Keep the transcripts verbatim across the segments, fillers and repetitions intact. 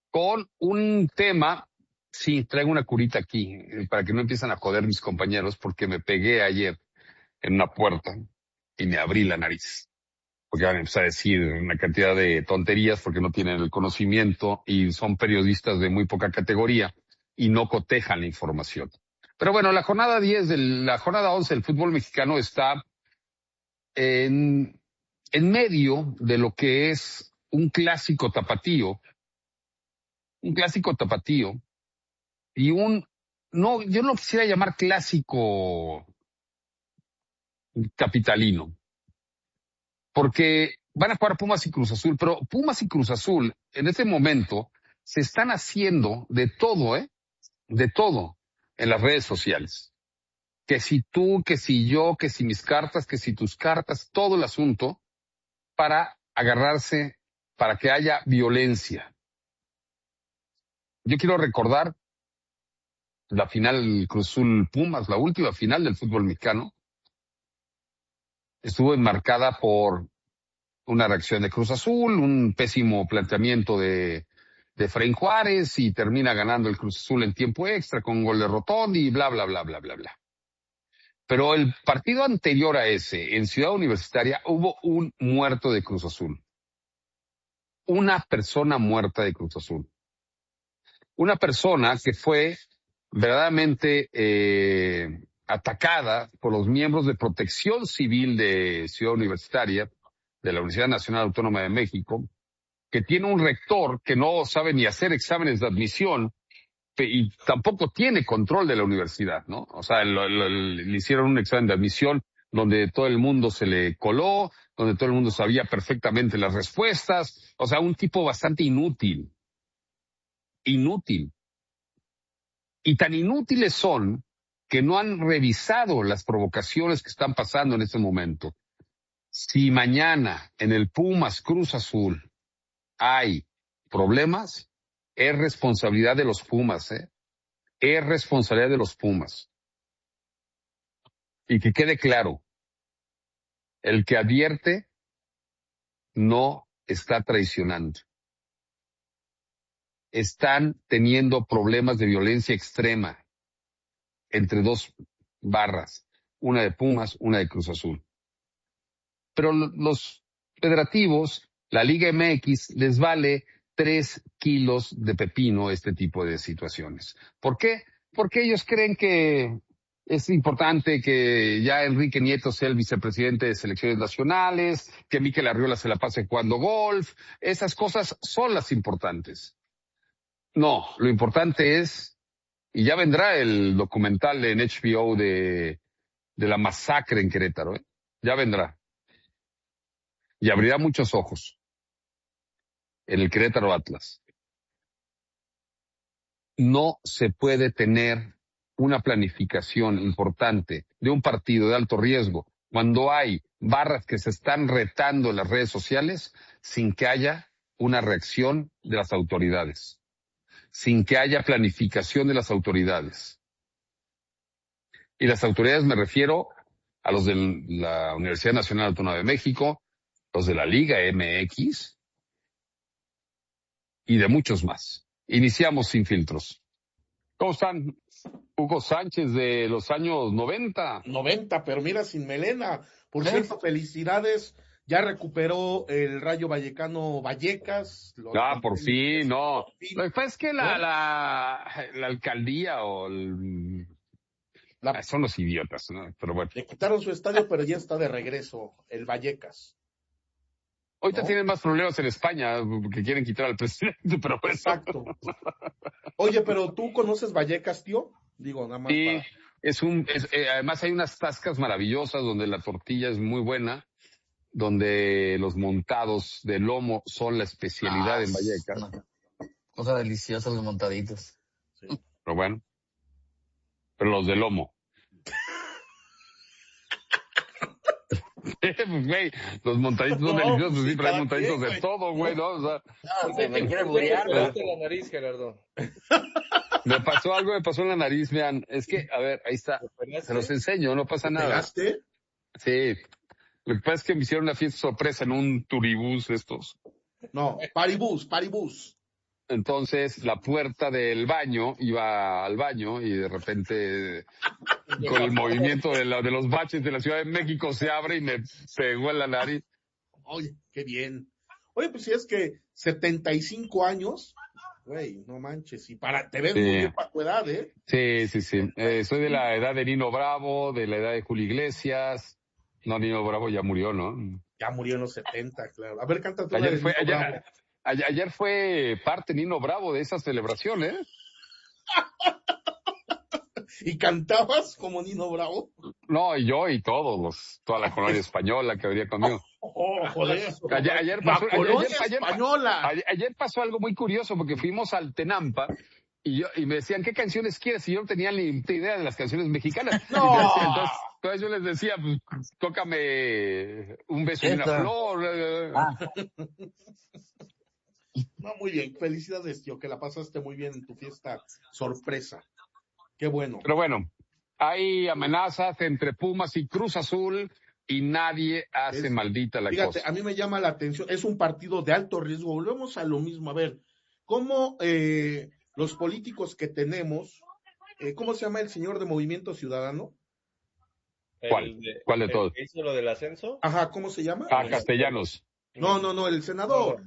con un tema. Sí, traigo una curita aquí, eh, para que no empiecen a joder mis compañeros, porque me pegué ayer en una puerta y me abrí la nariz. Porque van a empezar a decir una cantidad de tonterías porque no tienen el conocimiento y son periodistas de muy poca categoría y no cotejan la información. Pero bueno, la jornada diez, de la jornada once del fútbol mexicano está en, en medio de lo que es un clásico tapatío, un clásico tapatío y un, no, yo no lo quisiera llamar clásico capitalino, porque van a jugar Pumas y Cruz Azul, pero Pumas y Cruz Azul en este momento se están haciendo de todo, ¿eh? De todo en las redes sociales. Que si tú, que si yo, que si mis cartas, que si tus cartas, todo el asunto para agarrarse, para que haya violencia. Yo quiero recordar la final Cruz Azul Pumas, la última final del fútbol mexicano, estuvo enmarcada por una reacción de Cruz Azul, un pésimo planteamiento de, de Efraín Juárez y termina ganando el Cruz Azul en tiempo extra con un gol de Rotondi y bla, bla, bla, bla, bla, bla. Pero el partido anterior a ese, en Ciudad Universitaria, hubo un muerto de Cruz Azul. Una persona muerta de Cruz Azul. Una persona que fue verdaderamente eh, atacada por los miembros de Protección Civil de Ciudad Universitaria, de la Universidad Nacional Autónoma de México, que tiene un rector que no sabe ni hacer exámenes de admisión y tampoco tiene control de la universidad, ¿no? O sea, lo, lo, le hicieron un examen de admisión donde todo el mundo se le coló, donde todo el mundo sabía perfectamente las respuestas. O sea, un tipo bastante inútil. Inútil. Y tan inútiles son que no han revisado las provocaciones que están pasando en este momento. Si mañana en el Pumas Cruz Azul hay problemas, es responsabilidad de los Pumas, ¿eh? Es responsabilidad de los Pumas. Y que quede claro, el que advierte no está traicionando. Están teniendo problemas de violencia extrema entre dos barras, una de Pumas, una de Cruz Azul. Pero los federativos, la Liga M X, les vale tres kilos de pepino este tipo de situaciones. ¿Por qué? Porque ellos creen que es importante que ya Enrique Nieto sea el vicepresidente de selecciones nacionales, que Mikel Arriola se la pase jugando golf. Esas cosas son las importantes. No, lo importante es, y ya vendrá el documental en H B O de, de la masacre en Querétaro, ¿eh? Ya vendrá. Y abrirá muchos ojos en el Querétaro Atlas. No se puede tener una planificación importante de un partido de alto riesgo cuando hay barras que se están retando en las redes sociales sin que haya una reacción de las autoridades, sin que haya planificación de las autoridades. Y las autoridades me refiero a los de la Universidad Nacional Autónoma de México, los de la Liga M X y de muchos más. Iniciamos Sin Filtros. ¿Cómo están? Hugo Sánchez de los años noventa. noventa, pero mira, sin melena. Por ¿Eh? cierto, felicidades. Ya recuperó el Rayo Vallecano Vallecas. Lo Ah, por fin, no. Por fin, Lo que pasa es que la, ¿no? la, la alcaldía o el... La- son los idiotas, ¿no? Pero bueno. Le quitaron su estadio, pero ya está de regreso el Vallecas. Ahorita ¿no? tienen más problemas en España que quieren quitar al presidente, pero bueno. Exacto. Oye, pero ¿tú conoces Vallecas, tío? Digo, nada más Sí, para... es un, es, eh, además hay unas tascas maravillosas donde la tortilla es muy buena, donde los montados de lomo son la especialidad Ah, en Vallecas. no. Cosa deliciosa los montaditos. Sí. Pero bueno, pero los de lomo. Pues, güey, los montaditos son No, deliciosos, pues sí, sí, pero hay cada montaditos quien, de güey. todo, güey, ¿no? O sea, No, se me quiere burear, ¿Cómo ¿no? te la nariz, Gerardo? me pasó algo, me pasó en la nariz, vean, es que, a ver, ahí está, se los enseño, no pasa ¿Te nada. pegaste? Sí, lo que pasa es que me hicieron una fiesta sorpresa en un turibús estos. No, paribús, paribús. Entonces la puerta del baño, iba al baño y de repente con el movimiento de, la, de los baches de la Ciudad de México se abre y me pegó en la nariz. Oye, qué bien. Oye, pues si es que setenta y cinco años, güey, no manches, y para, te ves Sí. muy bien para tu edad, ¿eh? Sí, sí, sí. Eh, soy de la edad de Nino Bravo, de la edad de Julio Iglesias. No, Nino Bravo ya murió, ¿no? Ya murió en los setenta, claro. A ver, cántate una Ayer de fue, Nino Bravo. ayer, ayer, ayer fue parte Nino Bravo de esa celebración, ¿eh? ¿Y cantabas como Nino Bravo? No, y yo y todos los, toda la colonia española que habría conmigo. Oh, joder. Ayer, ayer La pasó, ayer, colonia ayer, ayer, española. ayer- ayer pasó algo muy curioso porque fuimos al Tenampa y yo, y me decían, ¿qué canciones quieres? Y yo no tenía ni puta idea de las canciones mexicanas. No. Entonces, entonces, entonces yo les decía, pues, tócame Un beso y una Esta. flor. eh, Ah, No, muy bien. Felicidades, tío, que la pasaste muy bien en tu fiesta sorpresa. Qué bueno. Pero bueno, hay amenazas entre Pumas y Cruz Azul y nadie hace Es- maldita la Fíjate, cosa. a mí me llama la atención. Es un partido de alto riesgo. Volvemos a lo mismo. A ver, ¿cómo eh, los políticos que tenemos, eh, ¿cómo se llama el señor de Movimiento Ciudadano? ¿Cuál? El de- ¿Cuál de el todos? que hizo lo del ascenso. Ajá, ¿cómo se llama? Ah, Castellanos. No, no, no, el senador.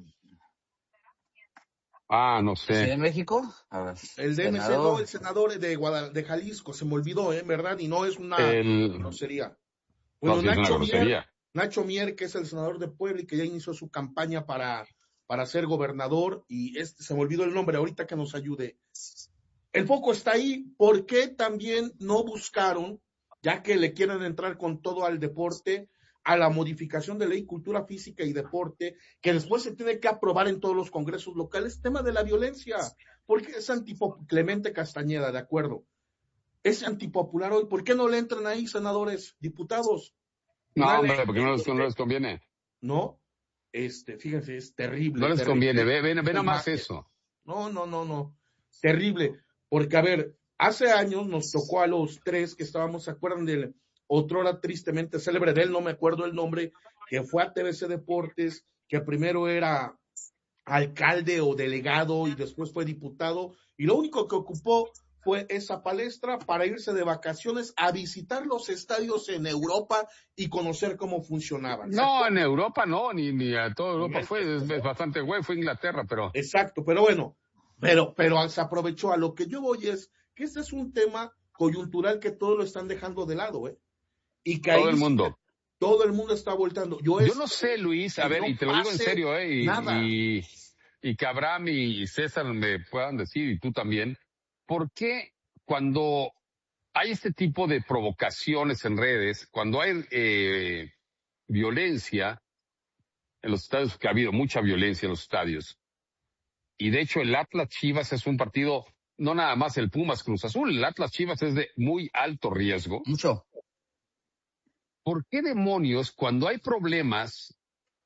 Ah, no ¿Ciudad sé. de México? A ver. El de M C, senador. no, el senador de, Guada- de Jalisco. Se me olvidó, ¿eh? ¿Verdad? Y no es una El... grosería. No, Bueno, sí es una Nacho Mier, grosería. Nacho Mier, que es el senador de Puebla y que ya inició su campaña para, para ser gobernador, y este, se me olvidó el nombre, ahorita que nos ayude. El foco está ahí. ¿Por qué también no buscaron, ya que le quieren entrar con todo al deporte, a la modificación de ley cultura física y deporte, que después se tiene que aprobar en todos los congresos locales, tema de la violencia? Porque es antipopular, Clemente Castañeda, de acuerdo, es antipopular hoy. ¿Por qué no le entran ahí, senadores, diputados? No, Una hombre, ley porque no les, donde- no les conviene. No, este, fíjense, es terrible. No les terrible. conviene. Ve, ve, ve Esa nada más imagen. eso. No, no, no, no. Terrible. Porque, a ver, hace años nos tocó a los tres que estábamos, ¿se acuerdan del otrora tristemente célebre de él? No me acuerdo el nombre, que fue a T V C Deportes, que primero era alcalde o delegado y después fue diputado, y lo único que ocupó fue esa palestra para irse de vacaciones a visitar los estadios en Europa y conocer cómo funcionaban. No, en Europa no, ni, ni a toda Europa fue. Es, es bastante güey, fue Inglaterra, pero... Exacto, pero bueno, pero, pero se aprovechó. A lo que yo voy es que este es un tema coyuntural que todos lo están dejando de lado, ¿eh? Y que Todo ahí el mundo. todo el mundo está voltando. Yo, Yo es- no sé, Luis, a que ver, no y te lo digo en pase serio, ¿eh? Y, nada. y, y que Abraham y César me puedan decir, y tú también, ¿por qué cuando hay este tipo de provocaciones en redes, cuando hay eh, violencia en los estadios, que ha habido mucha violencia en los estadios, y de hecho el Atlas Chivas es un partido, no nada más el Pumas Cruz Azul, el Atlas Chivas es de muy alto riesgo? Mucho. ¿Por qué demonios cuando hay problemas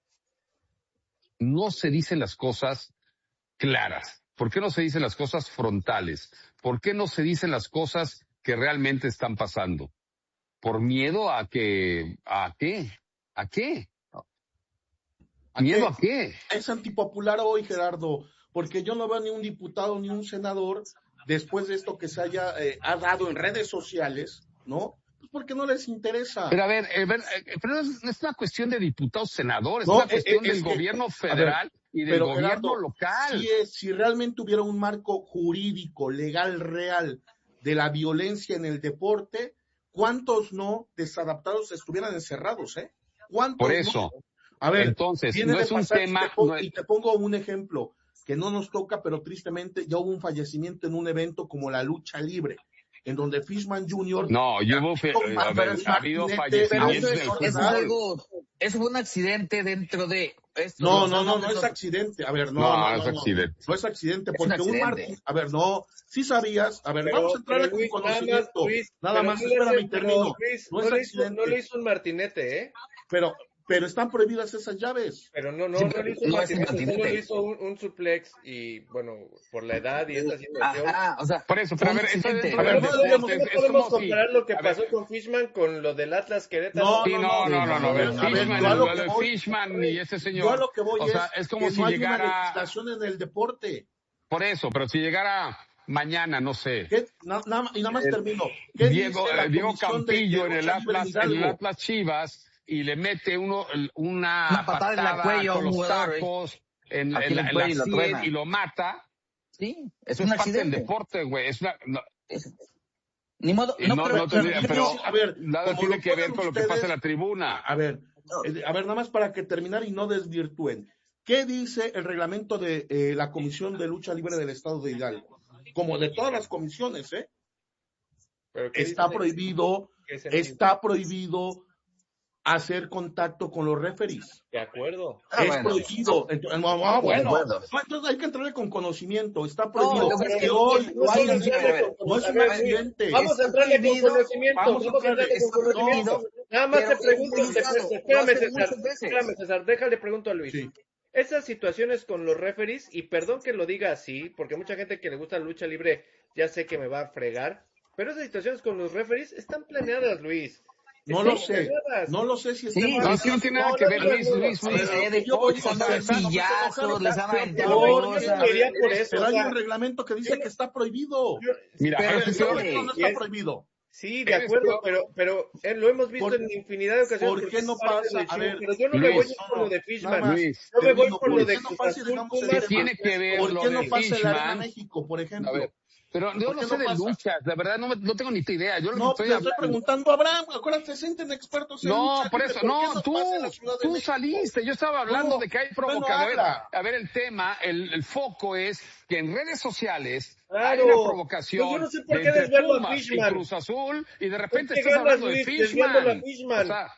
no se dicen las cosas claras? ¿Por qué no se dicen las cosas frontales? ¿Por qué no se dicen las cosas que realmente están pasando? ¿Por miedo a que, a qué? ¿A qué? ¿A ¿Miedo qué? a qué? Es antipopular hoy, Gerardo, porque yo no veo ni un diputado ni un senador después de esto que se haya eh, ha dado en redes sociales, ¿no? Pues porque no les interesa. Pero a ver, eh, ver, eh, pero no es, no es una cuestión de diputados, senadores, No, es una eh, cuestión eh, es del que- gobierno a ver, federal y del pero, gobierno Gerardo, local. Si, es, si realmente hubiera un marco jurídico, legal, real de la violencia en el deporte, ¿cuántos no desadaptados estuvieran encerrados, eh? ¿Cuántos Por no? eso, A ver, entonces, viene no de es un pasar, tema... y te, pongo, no es- y te pongo un ejemplo que no nos toca, pero tristemente ya hubo un fallecimiento en un evento como la lucha libre, en donde Fishman junior No, yo hubo, fe- con eh, a ver, Martín ha habido Martinete, Pero fallecimientos eso en es, el no, eso es fútbol. algo, eso fue un accidente dentro de esto. No, o sea, no, no, no es no- accidente. A ver, no, No, no, no no, es no. accidente. No es accidente, Es un porque un accidente. Martín, a ver, no, sí sabías, a ver, Pero- vamos a entrarle pero con Luis, nada más, conocimiento. Luis, Nada pero más, no le- espérame y pero, termino. Luis, No no, es le hizo, accidente, no le hizo un martinete, ¿eh? pero, pero están prohibidas esas llaves. Pero no, no, Sí, no pero le hizo un no es un martinete, solo martinete. le hizo un, un suplex y, bueno, por la edad y esta situación. Ajá, o sea, Por eso, fue pero a un ver, esto accidente. dentro A ver, del no No, debemos- deporte no es, es podemos como si... comparar lo que a ver, pasó con Fishman con lo del Atlas Querétaro. No, Sí, no, no, no, Sí, no, no, a ver, no, no, A ver, Fishman, yo a lo lo que de voy- Fishman y ese Yo a señor, lo que voy o es, sea, es como que si no hay una llegara... legislación en el deporte. Por eso, pero si llegara mañana, no sé, ¿Qué? Na- nada- y nada más el termino. ¿Qué Diego, dice la eh, Diego Comisión de, de Campillo en el Lucha Libre en Atlas, en el Hidalgo? Atlas Chivas y le mete uno, el- una Una patada en el patada cuello a con un los jugador, ¿eh? tacos en, Aquí en en la, el en la cuello y lo sien truena. y lo mata. Sí, es Eso un es parte del accidente. deporte, güey. Es una, no, Es- Ni modo, y no, no, pero, no Pero, tendría, yo pero quisi- a ver, nada como tiene lo que ver ponen con lo que pasa en ustedes, la tribuna. a, a ver, eh, a ver, nada más para que terminar y no desvirtúen. ¿Qué dice el reglamento de eh, la Comisión de Lucha Libre del Estado de Hidalgo? Como de todas las comisiones, ¿eh? ¿Pero qué Está dice? prohibido, ¿Qué sentido? está prohibido hacer contacto con los referees. De acuerdo. Ah, Es bueno. prohibido. Entonces, no, no, De bueno, acuerdo. no, entonces hay que entrarle con conocimiento. Está No, prohibido. lo que es Que que hoy no lo Vamos hayan a sí, dicho, a entrarle ver, con, no es a un ver, accidente. vamos a está entrarle con prohibido, conocimiento, vamos a vamos a entrarle entrarle. con está prohibido, conocimiento. Nada más pero te es pregunto, te- utilizado, te- lo espérame hacen César, muchas veces. espérame César, déjale pregunto a Luis. Sí. Esas situaciones con los referees, y perdón que lo diga así, porque mucha gente que le gusta la lucha libre ya sé que me va a fregar, pero esas situaciones con los referees están planeadas, Luis. No Están lo sé. planeadas. No lo sé si Sí, esté No, mal. es que no tiene nada No, que no, ver, no, Luis, no, Luis, a Luis. ver, Eh, de yo voy, coach, andan o en sea, no, sillazos, les han pero, aventado por favor, yo no cosas. quería por eso, pero o hay sea, un reglamento que dice yo- que está prohibido. yo- Mira, A Pero ver, eres está peor, prohibido o no sí, está es- prohibido. sí, de eres acuerdo, peor, pero, pero eh, lo hemos visto ¿Por, en infinidad de ocasiones por porque qué es no parte pasa? del A show, ver, pero yo no me voy Luis, por lo de nada Fishman, más, Luis, yo me voy termino. por ¿Por lo qué de no Cruz pasa y Azul dejamos el ¿qué Pumas. tema? tiene que ver ¿Por lo qué de no pasa en la Arena Fishman? México, por A ver, ejemplo? pero yo ¿Por no qué sé no de pasa? luchas, la verdad no, me- no tengo ni idea. Yo lo que No, estoy pues le estoy hablando. preguntando a Abraham. Acuérdate, se sienten expertos en No, lucha por libre. eso, ¿Por qué no, no tú, pasa en la Ciudad de tú México? saliste. Yo estaba hablando No, de que hay bueno, provocadores. habla. A ver, el tema, el, el foco es que en redes sociales hay una Claro, pues yo no provocación sé por de qué entre desviarlo a Pumas y Fishman. Cruz Azul y de ¿Por repente qué estás ganas, hablando de Luis, desviándolo a Fishman. O Fishman? sea,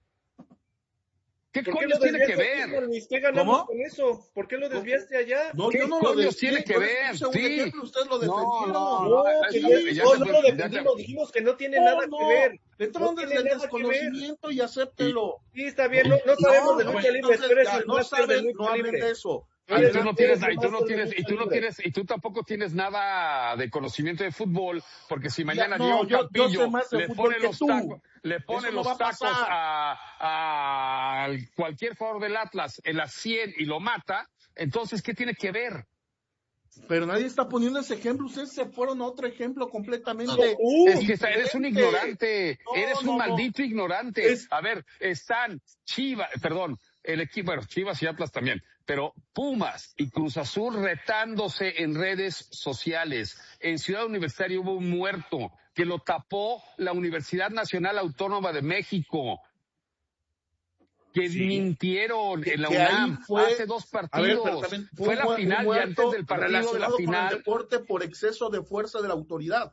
¿qué ¿Por qué coños lo tiene que desviaste a ver? Fishman, Luis? ¿Qué ganamos ¿Cómo? con eso? ¿Por qué lo ¿Cómo? desviaste allá? No, ¿Qué yo no lo coños desvié. tiene que Yo les ver? puse un Sí. ejemplo, ustedes lo No, defendieron. no, No, no, que ya, no, te- ya no, te no fue- lo ya te- defendimos, dijimos que no tiene No, nada que no. ver. No Entraron tiene desde el nada que ver. desconocimiento y y, acéptelo. Sí, está bien, no, no y- sabemos de No, lucha pues libre, entonces tú eres ya el no máster de saben, lucha no hablen libre. de eso. Tú y eres, tú no Adelante. tienes, eres el y tú no máster de tienes, y lucha tú no libre. tienes, y tú tampoco tienes nada de conocimiento de fútbol, porque si Ya, mañana no, Diego yo, yo sé Campillo más de le fútbol pone que los tú. tacos, le pone Eso no los va a tacos pasar. a, a cualquier jugador del Atlas en la cien y lo mata, entonces, ¿qué tiene que ver? Pero nadie está poniendo ese ejemplo. Ustedes se fueron a otro ejemplo No, completamente Tú, Es que está- eres un diferente. ignorante, No, eres un no, no. maldito ignorante. Es, A ver, están Chivas, perdón, el equipo, bueno, Chivas y Atlas también, pero Pumas y Cruz Azul retándose en redes sociales. En Ciudad Universitaria hubo un muerto que lo tapó la Universidad Nacional Autónoma de México. Que sí, mintieron que, en la que ahí UNAM fue, hace dos a ver, pero partidos. también fue Fue un, la mu- un final y antes muerto del partido de la relacionado con el final. deporte por exceso de fuerza de la autoridad.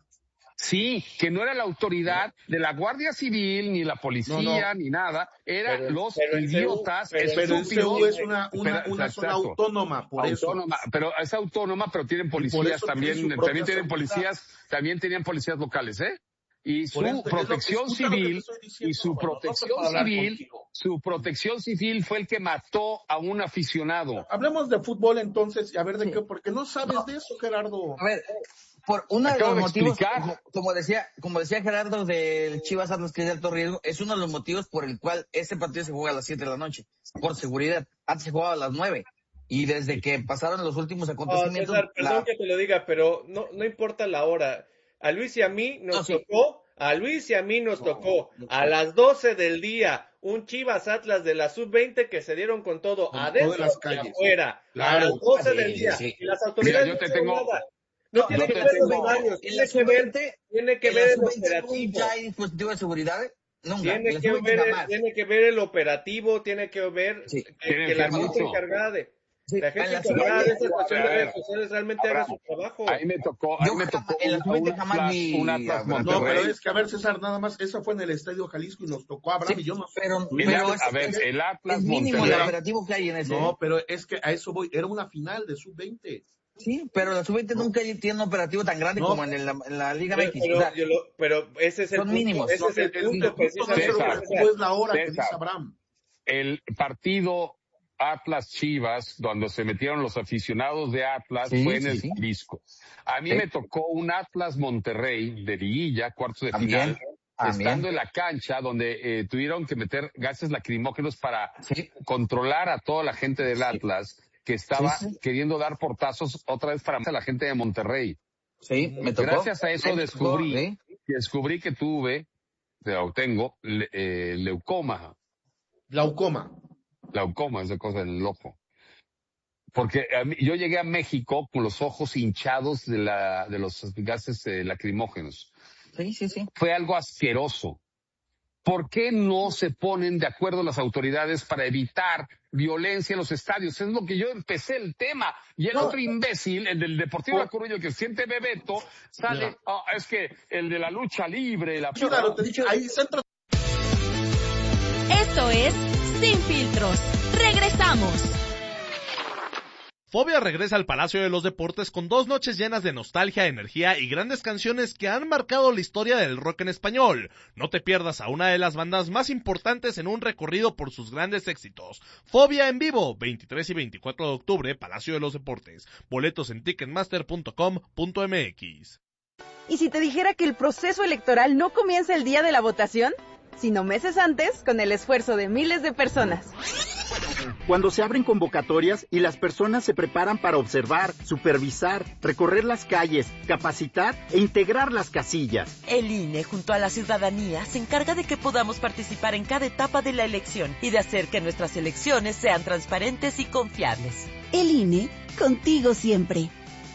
Sí, que no era la autoridad de la Guardia Civil, ni la No, policía, no, ni nada. Era pero, los pero en C U, idiotas pero en pero en C U estúpidos. es una, una, Espera, una zona exacto. autónoma, por eso. Autónoma, pero es autónoma, pero tienen Y por policías eso tiene su también, propia también tienen seguridad. policías, también tenían policías locales, ¿eh? Y Por eso su es lo que, protección escucha lo que te civil, estoy y diciendo. su Bueno, no estoy protección para hablar civil, contigo. su protección civil fue el que mató a un aficionado. Hablemos de fútbol entonces, y a ver de sí. qué, porque no sabes No, de eso, Gerardo. a ver, por uno de Acabo los de motivos, explicar. como, como decía, como decía Gerardo del Chivas Atlas, que es de alto riesgo, es uno de los motivos por el cual este partido se juega a las siete de la noche, por seguridad. Antes se jugaba a las nueve. Y desde que pasaron los últimos No, acontecimientos, César, perdón la, que te lo diga, pero no, no importa la hora. A Luis y a mí nos no, sí, tocó, a Luis y a mí nos No, tocó no a sé. las doce del día un Chivas Atlas de la sub veinte que se dieron con todo, Con todo en adentro las y calles. afuera, a Claro. las doce sí, del sí, día. sí. Y las Mira, autoridades yo no te hicieron tengo, nada. No No, tiene yo que te ver los tengo, horarios, en la tiene que ver, sub veinte, tiene que en la ver el sub veinte operativo. ya hay dispositivo de seguridad, ¿eh? Nunca, en Tiene la que sub veinte ver, jamás. tiene que ver el operativo, tiene que ver Sí, que, tienen que que la ver gente mucho. encargada de, sí, la en gente la sub encargada de veinte, esta A cuestión ver, de a redes ver, sociales realmente haga Abraham, su trabajo. ahí me tocó, ahí yo me jamás, tocó en la un, sub veinte un jamás Atlas, un vi Atlas a Brandon. No, pero Monterrey. es que a ver, César, nada más, esa fue en el Estadio Jalisco y nos tocó a Abraham Sí, y yo no sé. pero, tú El pero dijiste At- a es, ver, es, el Atlas es mínimo el Monterrey. operativo que hay en ese, ¿eh? No, pero es que a eso voy, era una final de sub veinte. Sí, pero la sub veinte No, nunca tiene un operativo tan grande no, como en, el- en la Liga Pero, M X. O pero, sea, yo lo- pero ese es el son punto, mínimos. ese no, es el, el el, el punto punto no es el precisamente, César, operativo, César. es la hora que dice César, Abraham. el partido Atlas Chivas, cuando se metieron los aficionados de Atlas, Sí, fue en sí, el sí. Jalisco. A mí Sí, me tocó un Atlas Monterrey de liguilla, cuartos de también, final, estando también. en la cancha donde eh, tuvieron que meter gases lacrimógenos para Sí, controlar a toda la gente del sí. Atlas. que estaba Sí, sí. queriendo dar portazos otra vez para la gente de Monterrey. Sí, me tocó. Gracias a eso Me descubrí, tocó, ¿sí? descubrí que tuve, o tengo, le- eh, leucoma. Glaucoma. Glaucoma, esa cosa del ojo. Porque a mí- yo llegué a México con los ojos hinchados de la de los gases eh, lacrimógenos. Sí, sí, sí. Fue algo asqueroso. ¿Por qué no se ponen de acuerdo las autoridades para evitar violencia en los estadios? Es lo que yo empecé el tema. Y el No. otro imbécil, el del Deportivo La Coruña, que siente Bebeto, sale, Ya. "Ah, es que el de la lucha libre, la Claro, te dije, hay centros. Esto es Sin Filtros. Regresamos. Fobia regresa al Palacio de los Deportes con dos noches llenas de nostalgia, energía y grandes canciones que han marcado la historia del rock en español. No te pierdas a una de las bandas más importantes en un recorrido por sus grandes éxitos. Fobia en vivo, veintitrés y veinticuatro de octubre, Palacio de los Deportes. Boletos en ticketmaster punto com punto m x. ¿Y si te dijera que el proceso electoral no comienza el día de la votación, sino meses antes, con el esfuerzo de miles de personas? Cuando se abren convocatorias y las personas se preparan para observar, supervisar, recorrer las calles, capacitar e integrar las casillas. El I N E, junto a la ciudadanía, se encarga de que podamos participar en cada etapa de la elección y de hacer que nuestras elecciones sean transparentes y confiables. El I N E, contigo siempre.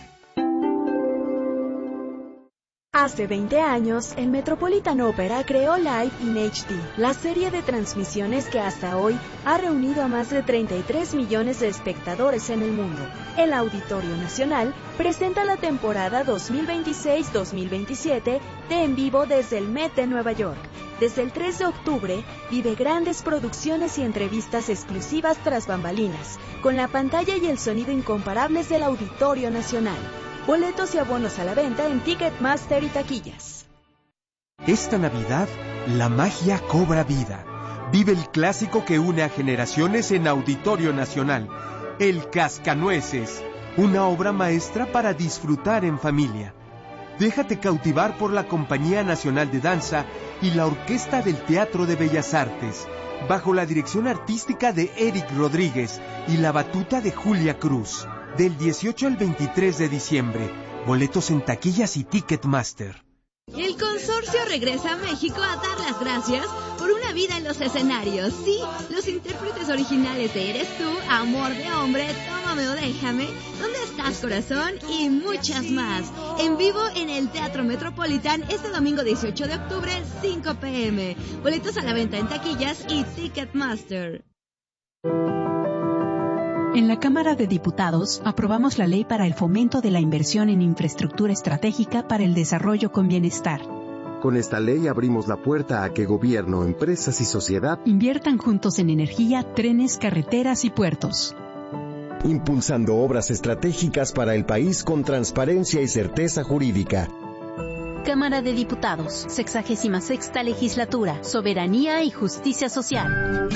Hace veinte años, el Metropolitan Opera creó Live in H D, la serie de transmisiones que hasta hoy ha reunido a más de treinta y tres millones de espectadores en el mundo. El Auditorio Nacional presenta la temporada dos mil veintiséis dos mil veintisiete de En Vivo desde el Met de Nueva York. Desde el tres de octubre, vive grandes producciones y entrevistas exclusivas tras bambalinas, con la pantalla y el sonido incomparables del Auditorio Nacional. Boletos y abonos a la venta en Ticketmaster y taquillas. Esta Navidad, la magia cobra vida. Vive el clásico que une a generaciones en Auditorio Nacional, El Cascanueces, una obra maestra para disfrutar en familia. Déjate cautivar por la Compañía Nacional de Danza y la Orquesta del Teatro de Bellas Artes, bajo la dirección artística de Eric Rodríguez y la batuta de Julia Cruz. Del dieciocho al veintitrés de diciembre. Boletos en taquillas y Ticketmaster. El consorcio regresa a México a dar las gracias por una vida en los escenarios. Sí, los intérpretes originales de Eres Tú, Amor de Hombre, Tómame o Déjame, ¿Dónde estás, corazón? Y muchas más. En vivo en el Teatro Metropolitan este domingo dieciocho de octubre, cinco pe eme. Boletos a la venta en taquillas y Ticketmaster. En la Cámara de Diputados, aprobamos la Ley para el Fomento de la Inversión en Infraestructura Estratégica para el Desarrollo con Bienestar. Con esta ley abrimos la puerta a que gobierno, empresas y sociedad inviertan juntos en energía, trenes, carreteras y puertos, impulsando obras estratégicas para el país con transparencia y certeza jurídica. Cámara de Diputados, sexagésima sexta Legislatura, Soberanía y Justicia Social.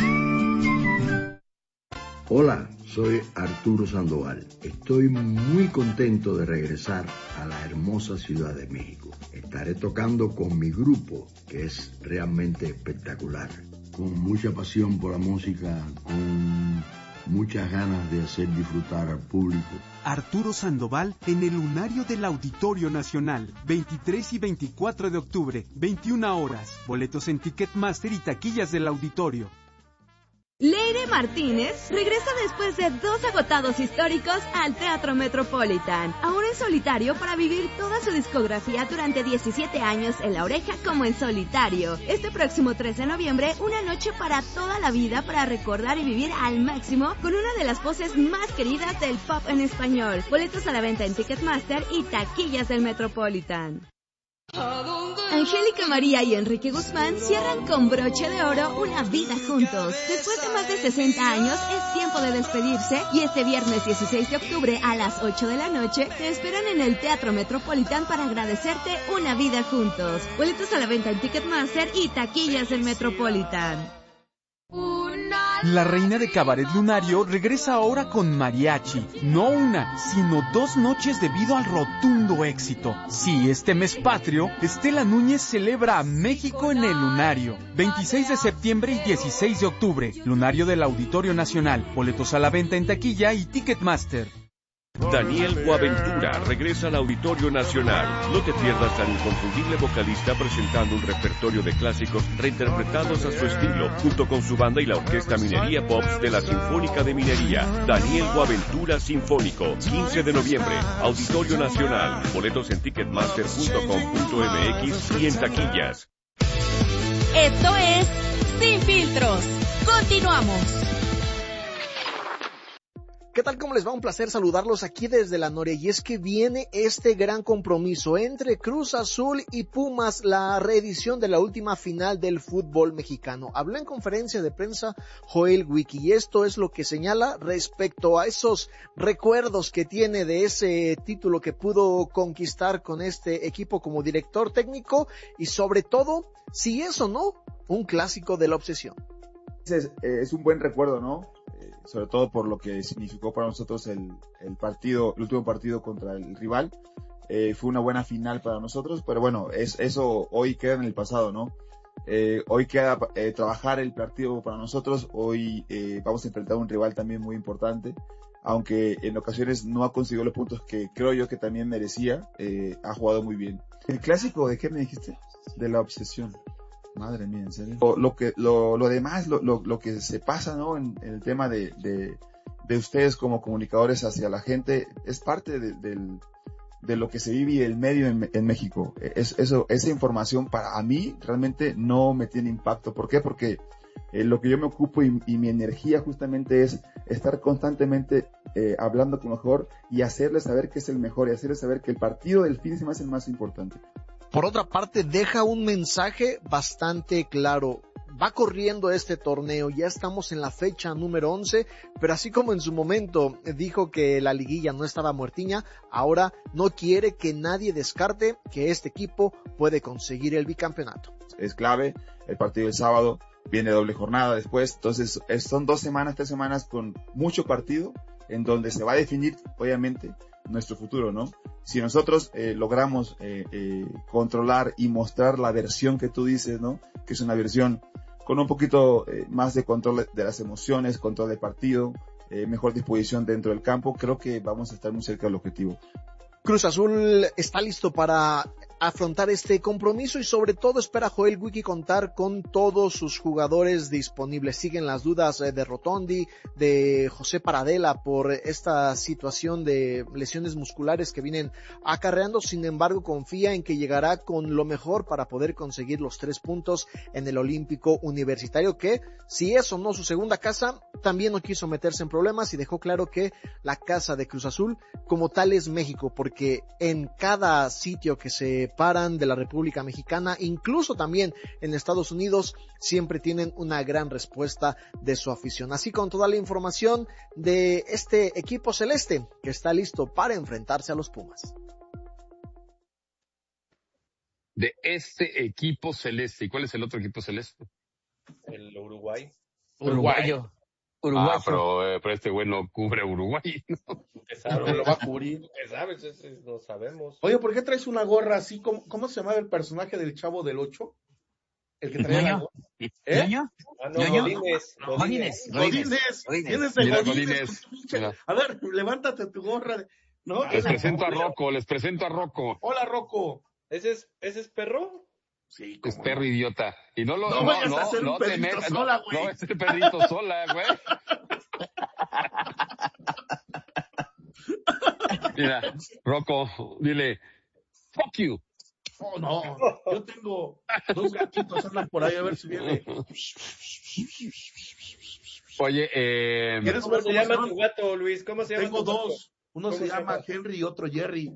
Hola, soy Arturo Sandoval. Estoy muy contento de regresar a la hermosa Ciudad de México. Estaré tocando con mi grupo, que es realmente espectacular. Con mucha pasión por la música, con muchas ganas de hacer disfrutar al público. Arturo Sandoval en el Lunario del Auditorio Nacional, veintitrés y veinticuatro de octubre, veintiuna horas. Boletos en Ticketmaster y taquillas del auditorio. Leire Martínez regresa después de dos agotados históricos al Teatro Metropolitan, ahora en solitario para vivir toda su discografía durante diecisiete años en La Oreja como en solitario. Este próximo tres de noviembre, una noche para toda la vida para recordar y vivir al máximo con una de las voces más queridas del pop en español. Boletos a la venta en Ticketmaster y taquillas del Metropolitan. Angélica María y Enrique Guzmán cierran con broche de oro una vida juntos. Después de más de sesenta años es tiempo de despedirse y este viernes dieciséis de octubre a las ocho de la noche te esperan en el Teatro Metropolitan para agradecerte una vida juntos. Boletos a la venta en Ticketmaster y taquillas del Metropolitan. Una La reina de Cabaret Lunario regresa ahora con mariachi. No una, sino dos noches debido al rotundo éxito. Sí, este mes patrio, Estela Núñez celebra a México en el Lunario. veintiséis de septiembre y dieciséis de octubre. Lunario del Auditorio Nacional. Boletos a la venta en taquilla y Ticketmaster. Daniel Boaventura regresa al Auditorio Nacional. No te pierdas al inconfundible vocalista presentando un repertorio de clásicos reinterpretados a su estilo, junto con su banda y la Orquesta Minería Pops de la Sinfónica de Minería. Daniel Boaventura Sinfónico, quince de noviembre, Auditorio Nacional. Boletos en ticketmaster punto com punto m x y en taquillas. Esto es Sin Filtros. Continuamos. ¿Qué tal? ¿Cómo les va? Un placer saludarlos aquí desde la Noria. Y es que viene este gran compromiso entre Cruz Azul y Pumas, la reedición de la última final del fútbol mexicano. Habló en conferencia de prensa Joel Wiki y esto es lo que señala respecto a esos recuerdos que tiene de ese título que pudo conquistar con este equipo como director técnico y sobre todo, si es o no, un clásico de la obsesión. Es, es un buen recuerdo, ¿no? Sobre todo por lo que significó para nosotros el, el partido, el último partido contra el rival. Eh, fue una buena final para nosotros, pero bueno, es, eso hoy queda en el pasado, ¿no? Eh, hoy queda eh, trabajar el partido para nosotros, hoy eh, vamos a enfrentar a un rival también muy importante, aunque en ocasiones no ha conseguido los puntos que creo yo que también merecía, eh, ha jugado muy bien. ¿El clásico de qué me dijiste? De la obsesión. Madre mía, en serio. Lo, lo que, lo, lo demás, lo, lo, lo que se pasa, ¿no? En, en el tema de, de, de ustedes como comunicadores hacia la gente, es parte de, de, de lo que se vive el medio en, en México. Es, eso, esa información para a mí realmente no me tiene impacto. ¿Por qué? Porque eh, lo que yo me ocupo y, y mi energía justamente es estar constantemente eh, hablando con lo mejor y hacerles saber que es el mejor y hacerles saber que el partido del fin de semana es el más importante. Por otra parte, deja un mensaje bastante claro. Va corriendo este torneo, ya estamos en la fecha número once, pero así como en su momento dijo que la liguilla no estaba muertiña, ahora no quiere que nadie descarte que este equipo puede conseguir el bicampeonato. Es clave, el partido del sábado, viene doble jornada después, entonces son dos semanas, tres semanas con mucho partido, en donde se va a definir, obviamente, nuestro futuro, ¿no? Si nosotros eh, logramos eh, eh, controlar y mostrar la versión que tú dices, ¿no? Que es una versión con un poquito eh, más de control de las emociones, control de partido, eh, mejor disposición dentro del campo, creo que vamos a estar muy cerca del objetivo. Cruz Azul está listo para afrontar este compromiso y sobre todo espera Joel Wiki contar con todos sus jugadores disponibles. Siguen las dudas de Rotondi, de José Paradela por esta situación de lesiones musculares que vienen acarreando, sin embargo confía en que llegará con lo mejor para poder conseguir los tres puntos en el Olímpico Universitario, que si es o no su segunda casa, también no quiso meterse en problemas y dejó claro que la casa de Cruz Azul como tal es México, porque en cada sitio que se paran de la República Mexicana, incluso también en Estados Unidos, siempre tienen una gran respuesta de su afición. Así con toda la información de este equipo celeste que está listo para enfrentarse a los Pumas. De este equipo celeste. ¿Y cuál es el otro equipo celeste? El Uruguay. Uruguayo. Uruguayo. Ah, pero, eh, pero este güey no cubre Uruguay, ¿no? Pero lo va a cubrir. ¿Qué sabes? Eso no sabemos. Oye, ¿por qué traes una gorra así? ¿Cómo, cómo se llamaba el personaje del Chavo del Ocho? El que traía la gorra. ¿Eh? ¿Ñoño? Ah, no, Godínez. Godínez. Godínez. Tienes de Mira, Godínez. Mira. A ver, levántate tu gorra. ¿No? Les presento a Rocco, les presento a Rocco. Hola, Rocco. ¿Ese es, ese es perro? Sí, es perro idiota. Y no lo no, no, vayas no, a hacer no un te perrito metas, sola, no, güey. no es el perrito sola, güey. Mira, Rocco, dile, fuck you. Oh, no, yo tengo dos gatitos, andan por ahí a ver si viene. Oye, eh... ¿Cómo se llama tu gato, Luis? ¿Cómo se llama Tengo tu gato? dos. Uno se llama llama? Henry y otro Jerry.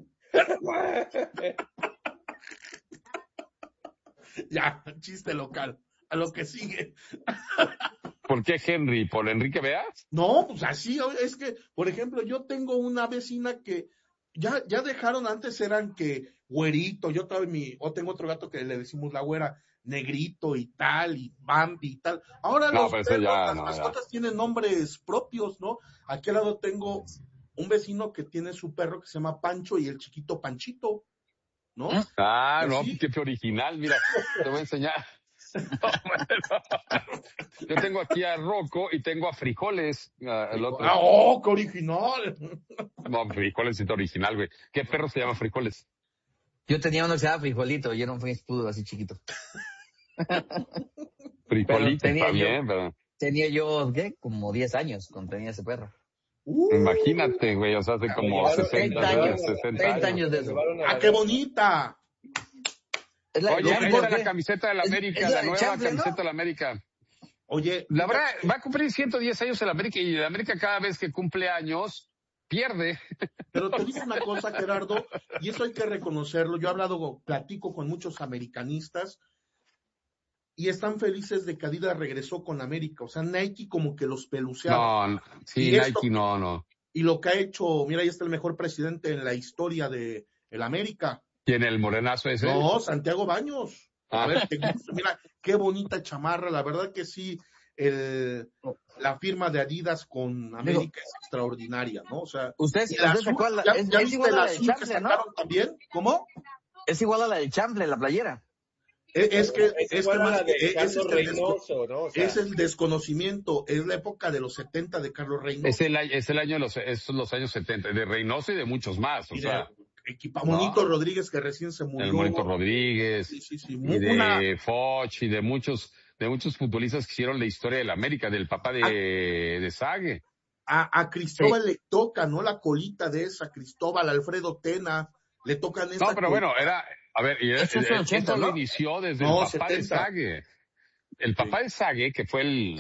Ya, chiste local. A lo que sigue. ¿Por qué Henry? ¿Por Enrique Beas? No, pues así, es que, por ejemplo, yo tengo una vecina que ya, ya dejaron, antes eran que güerito, yo todavía mi, o tengo otro gato que le decimos la güera, Negrito y tal, y Bambi y tal. Ahora No, los pero eso perros, ya, las no, mascotas ya. tienen nombres propios, ¿no? Aquí al lado tengo un vecino que tiene su perro que se llama Pancho y el chiquito Panchito, ¿no? Ah, ¿Y no, así? qué original, mira, te voy a enseñar. No, bueno. Yo tengo aquí a Rocco y tengo a Frijoles. ah, el otro. Ah, ¡oh, qué original! No, Frijoles es original, güey. ¿Qué perro se llama Frijoles? Yo tenía uno que se llama Frijolito y era un escudo así chiquito. Frijolito, tenía está yo- bien, pero Tenía yo, ¿qué? Como diez años cuando tenía ese perro. imagínate, güey, o sea, hace como llevaron- sesenta, treinta años, sesenta treinta años de eso. ¡Ah, qué bonita! Es la de Oye, ahí Champions, está la ¿qué? camiseta de la Es- América, es la la de nueva Champions, ¿no? camiseta de la América. Oye, La verdad, va a cumplir ciento diez años el América y el América cada vez que cumple años, pierde. Pero te digo una cosa, Gerardo, y eso hay que reconocerlo. Yo he hablado, platico con muchos americanistas y están felices de que Adidas regresó con América. O sea, Nike como que los peluceaba. No, no, sí, Y esto- Nike no, no. Y lo que ha hecho, mira, ahí está el mejor presidente en la historia de el América. ¿Tiene el morenazo ese? No, Santiago Baños. A Ah. ver, te gusta, mira, qué bonita chamarra. La verdad que sí, el, la firma de Adidas con América es extraordinaria, ¿no? O sea, Usted, y la usted se azul, acuerda, ¿ya, es, ya es viste igual a el la de azul que Chample, ¿no? sacaron también? ¿Cómo? Es igual a la de Chample, la playera. Es, es que, Es es que igual a más la de que- es, Carlos es el desco- Reynoso, ¿no? O sea, es el desconocimiento, es la época de los setenta de Carlos Reynoso. Es el, es el año de los, es los años setenta, de Reynoso y de muchos más, o Y de sea, Equipa no. Monito Rodríguez, que recién se murió. el Monito Rodríguez, Sí, sí, sí. y de Una- Foch, y de muchos, de muchos futbolistas que hicieron la historia de la América, del papá de, de Sague. a, a Cristóbal le toca, ¿no? La colita de esa, Cristóbal, Alfredo Tena, le tocan esa. No, pero col- bueno, era, a ver, y Esto es el- ochenta, esto ¿no? lo inició desde No, el papá de setenta. Sague. El papá de Sague, que fue el,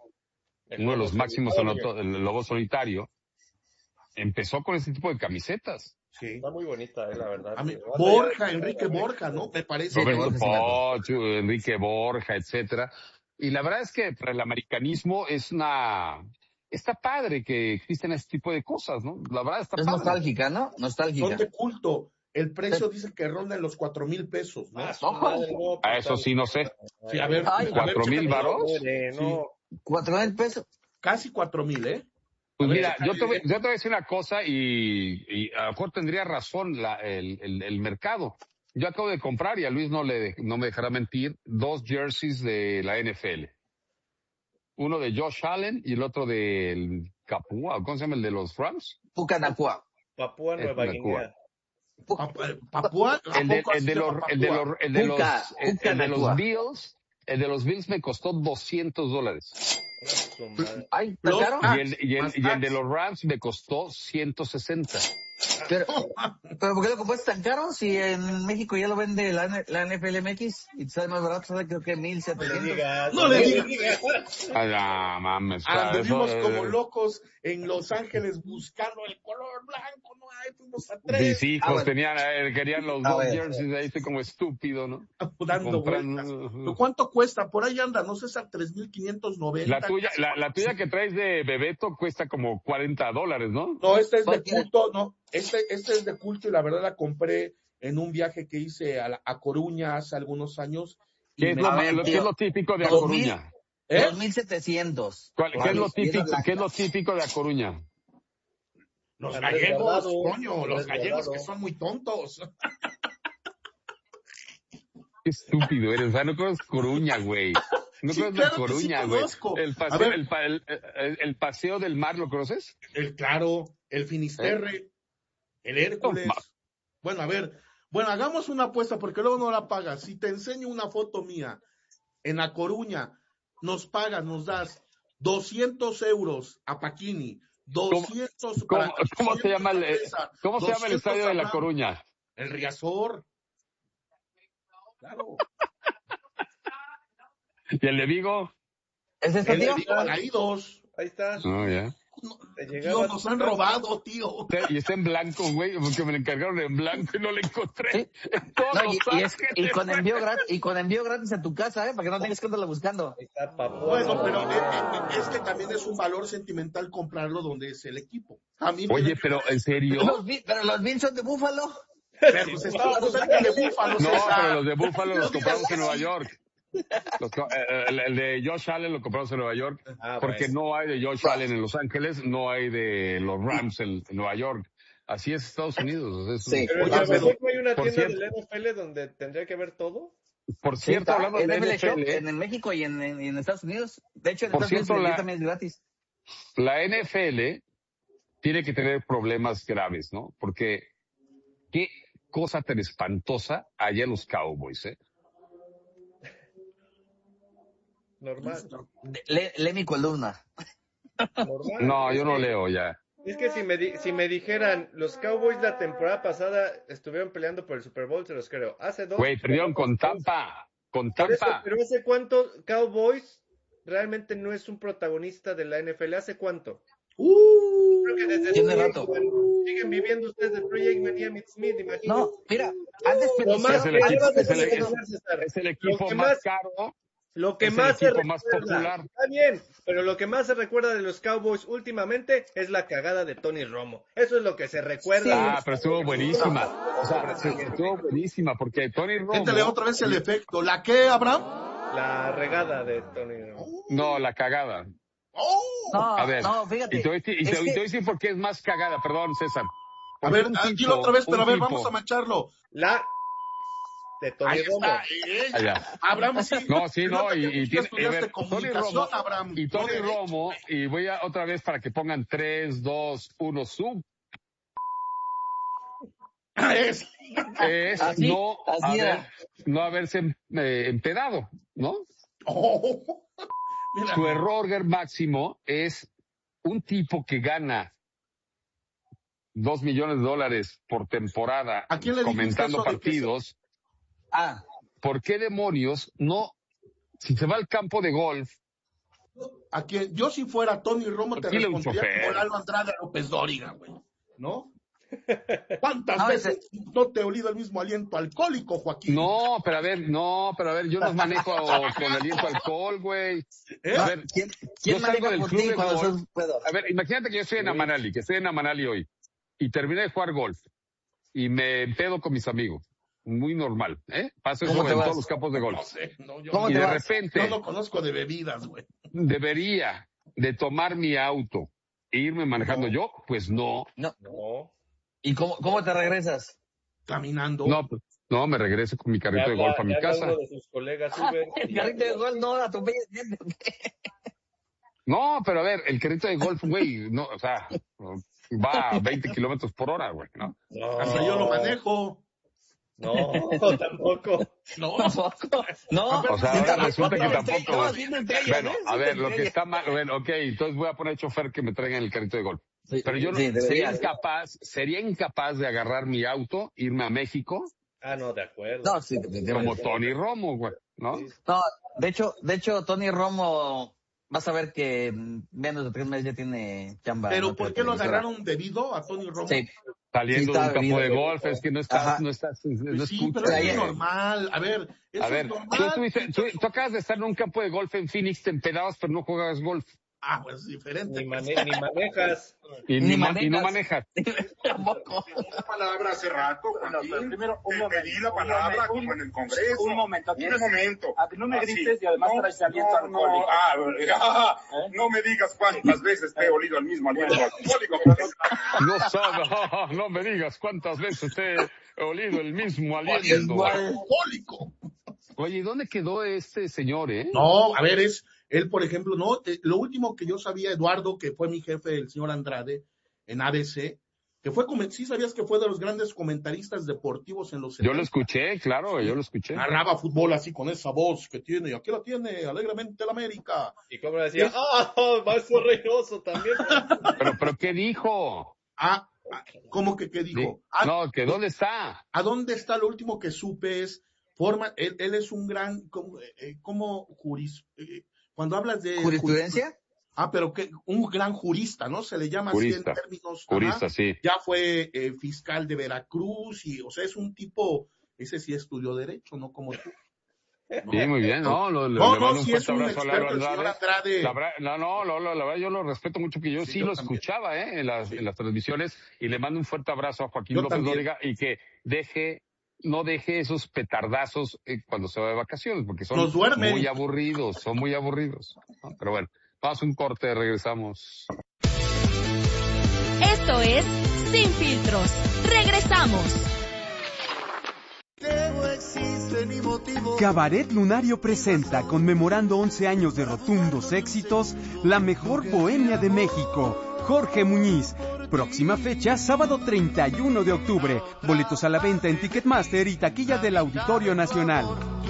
uno de los máximos solitario. anoto- el lobo solitario, empezó con ese tipo de camisetas. Sí. está muy bonita, eh, la verdad. A mí- Sí. Borja, Enrique Borja, ¿no? Me parece. Roberto Borja sí me acuerdo. Poch, Enrique Borja, etcétera. Y la verdad es que para el americanismo es una, está padre que existen ese tipo de cosas, ¿no? La verdad está Es padre. nostálgica, ¿no? Nostálgica. Son de culto. El precio dice que ronda en los cuatro mil pesos, ¿no? Ah, su madre, no, A eso sí no sé. Sí, a ver, Ay, a ver, ¿Cuatro mil chécate. varos? Hombre, no. Cuatro mil pesos. Casi cuatro mil, ¿eh? Pues A ver, mira, chécate. yo te, voy, yo te voy a decir una cosa y, y a lo mejor tendría razón la, el, el, el mercado. Yo acabo de comprar, y a Luis no, le, no me dejará mentir, dos jerseys de la N F L. Uno de Josh Allen y el otro del Capua, ¿cómo se llama el de los Rams? Pucanacua. Papúa Es Nueva una Guinea. Pap- Papúa, ¿a El de, poco el así de se los, llama el de Papúa? los, el de los, Puca, el, el de Pucanacua. los Bills, el de los Bills me costó doscientos dólares. Ah, su madre. Ay, ¿está Los- caro? Ah, Y el, y el, más y el de tax. los Rams me costó ciento sesenta. Pero, pero ¿por qué lo compraste tan caro? Si en México ya lo vende la, N- la N F L M X y te sale más barato, sale creo que mil No le setecientos. digas, No le digas. digas. Ay, no, mames. Anduvimos eso, como eh, locos en Los Ángeles buscando el color blanco, no hay, fuimos a Mis tres, hijos Ah, bueno. tenían, eh, querían los A dos ver. jerseys, ahí estoy como estúpido, ¿no? dando Comprando- vueltas. ¿Pero cuánto cuesta? Por ahí anda, no sé, a tres mil quinientos noventa. La tuya, la, la tuya que traes de Bebeto cuesta como cuarenta dólares, ¿no? No, este es de ¿Cuál quieres? culto, no, este, este es de culto y la verdad la compré en un viaje que hice a, la- a Coruña hace algunos años. y ¿Qué es me- lo, A ver, lo- qué tío, es lo típico de A dos mil. Coruña? ¿Eh? dos mil setecientos. ¿Cuál- ¿Qué es lo Y esa típico, blanca. qué es lo típico de A Coruña? Los Andrés gallegos, Guardado, coño, los Andrés gallegos Guardado. que son muy tontos. Qué estúpido eres, o sea, no conoces Coruña, güey. No Sí, conoces claro la que sí Coruña, güey. conozco. El A paseo, ver. el, pa- el, el- el paseo del mar, ¿lo conoces? El claro, el Finisterre, el Hércules. ¿Eh? No, ma- Bueno, a ver, bueno, hagamos una apuesta porque luego no la pagas. Si te enseño una foto mía en La Coruña, nos pagas, nos das doscientos euros a Paquini, doscientos ¿Cómo, para- cómo se llama el, doscientos a César, cómo se llama el doscientos estadio a de La Blanco. Coruña? El Riazor. Claro. ¿Y el de Vigo? ¿Es este El de tío? Vigo, hay dos. Ahí está. No, ya. Te Tío, llegaba nos tu han casa. robado, tío. Y está en blanco, güey, porque me lo encargaron en blanco y no lo encontré. Sí. En todos No, los y, y es- Ángeles, y con güey. envío gratis, y con envío gratis a tu casa, ¿eh? Para que no tengas que andarla buscando. Ahí está Papúa Bueno, Nueva pero Guinea. es, es que también es un valor sentimental comprarlo donde es el equipo. A mí me- Oye, pero ¿en serio? Los Bi- pero los Bills son de Búfalo. Pero pues estábamos cerca de Búfalo, No, César. pero los de Búfalo los compramos en Nueva York. Los, el, el de Josh Allen lo compramos en Nueva York, Ah, porque pues. no hay de Josh Allen en Los Ángeles, no hay de los Rams en, en Nueva York. Así es Estados Unidos. Es, Sí. Pero Oye, a lo mejor no hay una por tienda cierto, del N F L donde tendría que ver todo. por Sí, cierto, está, hablando de en N F L F Shop, L, en, en México y en, en, en Estados Unidos. De hecho, en por Estados cierto, Unidos la, también es gratis. la N F L tiene que tener problemas graves, ¿no? Porque qué cosa tan espantosa hay en los Cowboys, ¿eh? Normal. Le, lee mi columna. Normal. No, Es yo no que- leo ya. Es que si me, di- si me dijeran, los Cowboys la temporada pasada estuvieron peleando por el Super Bowl, se los creo. Hace dos. Güey, perdieron con Tampa, con Por eso, Tampa. pero ¿hace cuánto Cowboys realmente no es un protagonista de la N F L? ¿Hace cuánto? Uh, Creo que desde Tiene Troy rato. Aikman. Siguen viviendo ustedes de Troy Aikman y Emmitt Smith, imagínate. No, mira, han Lo desperdiciado. más Es el que equipo, acabas de es el, mencionar, es- César, es el lo equipo que más más- caro. Lo que Es el más se equipo más recuerda, popular. está bien, pero lo que más se recuerda de los Cowboys últimamente es la cagada de Tony Romo. Eso es lo que se recuerda. Ah, pero estuvo buenísima. O sea, estuvo buenísima porque Tony Romo. Métele otra vez el efecto. ¿La qué, Abraham? La regada de Tony Romo. No, la cagada. No, A ver, no, fíjate. y te voy a decir- y te es y te que- voy a decir por qué es más cagada, perdón, César. A Porque ver, un ah, tipo- dilo otra vez, pero un a ver, tipo- vamos a macharlo. La de Tony Ahí Romo. está. eh, Allá. Abraham, sí. No, sí, no, Nota y, que y tú tiene, estudiaste a ver, Tony comunicación, Romo, Abraham. y Tony No derecho. Romo, y voy a otra vez para que pongan tres, dos, uno, sub, Es. es Así, no, así haber, era. no haberse eh, empedado, ¿no? Oh. Mira, Su error máximo es un tipo que gana dos millones de dólares por temporada ¿A quién le dijiste comentando eso de que partidos. Ah, ¿Por qué demonios no, si se va al campo de golf, a quien yo si fuera Tony Romo te Dile un respondería chofer. como Lalo Andrade a López Dóriga, güey, ¿no? ¿Cuántas No, veces no te he olido el mismo aliento alcohólico, Joaquín? no, pero a ver, no, pero a ver, yo no manejo con aliento alcohol, güey. ¿Eh? A ver, ¿quién, quién yo salgo maneja del por club ti de cuando golf. sos pedo? A ver, imagínate que yo estoy en Amanali, que estoy en Amanali hoy, y terminé de jugar golf, y me empedo con mis amigos. Muy normal, ¿eh? Paso eso ¿Cómo te en vas? todos los campos de No golf. sé, no, yo, ¿Cómo Y te de vas? repente yo no conozco de bebidas, güey. debería de tomar mi auto e irme manejando yo, pues no. No. No. ¿Y cómo, cómo te regresas? Caminando. No, pues, no, me regreso con mi carrito de Ya golf a habla- mi ya habla casa. uno de sus colegas Uber. El carrito de gol no atropellas gente. No, pero a ver, el carrito de golf, güey, no, o sea, va a veinte kilómetros por hora, güey, ¿no? No. Hasta yo lo manejo. No, tampoco. No, Tampoco. No, O sea, sí, ahora tampoco. resulta que No, tampoco, no, güey. haciendo estrellas, Bueno, ¿eh? a Haciendo ver, lo que estrellas. está mal, bueno, ok, entonces voy a poner chofer que me traigan el carrito de golf. Sí, Pero yo no, sí, sería deberías. incapaz, sería incapaz de agarrar mi auto, irme a México, Ah, no, de acuerdo. No, sí, definitivamente. como Tony Romo, güey, ¿no? No, de hecho, de hecho, Tony Romo, vas a ver que en menos de tres meses ya tiene chamba. pero ¿no? ¿por qué lo televisora. agarraron debido a Tony Romo? Sí. Saliendo Sí, de un está campo de bebido. golf, es que no estás, Ajá. no estás, no Pues sí, escuchas. pero eso es güey. normal. A ver, eso A ver, es tú, normal. estuviste- tú, tú acabas de estar en un campo de golf en Phoenix, te empedabas, pero no jugabas golf. Ah, pues es diferente. Ni, mane- ni manejas. Y, Ni ni ma- y no manejas. manejas. Tampoco. La palabra hace rato, Joaquín. Primero, un pedí la palabra como en el Congreso. Un momento. Un momento. A que no me Así. grites y además No, traes aliento no, alcohólico. No, ah, ah, no me digas cuántas veces te he olido el mismo aliento alcohólico. No sabes, no me digas cuántas veces te he olido el mismo aliento. Aliento alcohólico. Oye, ¿y dónde quedó este señor, eh? No, a ver, es, él, por ejemplo, no, eh, lo último que yo sabía, Eduardo, que fue mi jefe, el señor Andrade, en A B C, que fue, comen- sí sabías que fue de los grandes comentaristas deportivos en los Yo lo setenta. escuché, claro, yo lo escuché. Narraba fútbol así con esa voz que tiene, y aquí la tiene, alegremente el América. Y como decía, ah, Maestro Reynoso también. Pero, pero ¿qué dijo? Ah, ah, ¿cómo que qué dijo? Ah, No, que ¿dónde está? ¿A dónde está? Lo último que supe es, forma, él, él es un gran, como, eh, como juris, eh, cuando hablas de... ¿Jurisprudencia? Ah, pero que un gran jurista, ¿no? Se le llama Jurista. así en términos. Jurista, ajá. sí. Ya fue eh, fiscal de Veracruz y, o sea, es un tipo, ese sí estudió derecho, no como tú. ¿no? Sí, muy bien, no, lo, le- No, le no, mando un sí fuerte es un abrazo a Lalo experto, el señor Andrade. Andrade. La verdad- no, no, no, no, la verdad yo lo respeto mucho, que yo sí, Sí, yo lo también. escuchaba, eh, en las, en las transmisiones, y le mando un fuerte abrazo a Joaquín Yo López también. Dóriga y que deje no deje esos petardazos eh, cuando se va de vacaciones, porque son muy aburridos, son muy aburridos. ¿no? Pero bueno, vamos a un corte, regresamos. Esto es Sin Filtros. Regresamos. Cabaret Lunario presenta, conmemorando once años de rotundos éxitos, la mejor bohemia de México, Jorge Muñiz. Próxima fecha, sábado treinta y uno de octubre. Boletos a la venta en Ticketmaster y taquilla del Auditorio Nacional.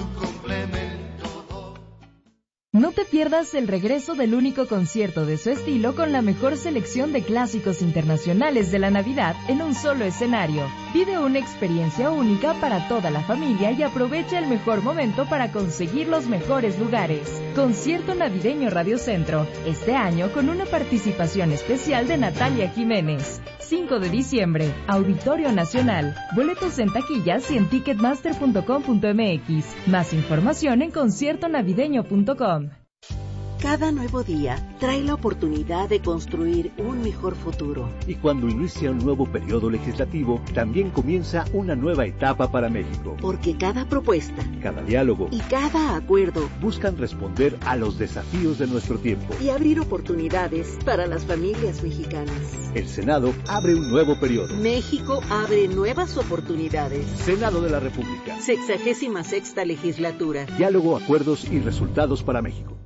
No te pierdas el regreso del único concierto de su estilo con la mejor selección de clásicos internacionales de la Navidad en un solo escenario. Vive una experiencia única para toda la familia y aprovecha el mejor momento para conseguir los mejores lugares. Concierto Navideño Radio Centro, este año con una participación especial de Natalia Jiménez. cinco de diciembre, Auditorio Nacional. Boletos en taquillas y en ticketmaster punto com punto m x. Más información en concierto navideño punto com. Cada nuevo día trae la oportunidad de construir un mejor futuro. Y cuando inicia un nuevo periodo legislativo, también comienza una nueva etapa para México. Porque cada propuesta, cada diálogo y cada acuerdo buscan responder a los desafíos de nuestro tiempo y abrir oportunidades para las familias mexicanas. El Senado abre un nuevo periodo. México abre nuevas oportunidades. Senado de la República. Sexagésima sexta legislatura. Diálogo, acuerdos y resultados para México.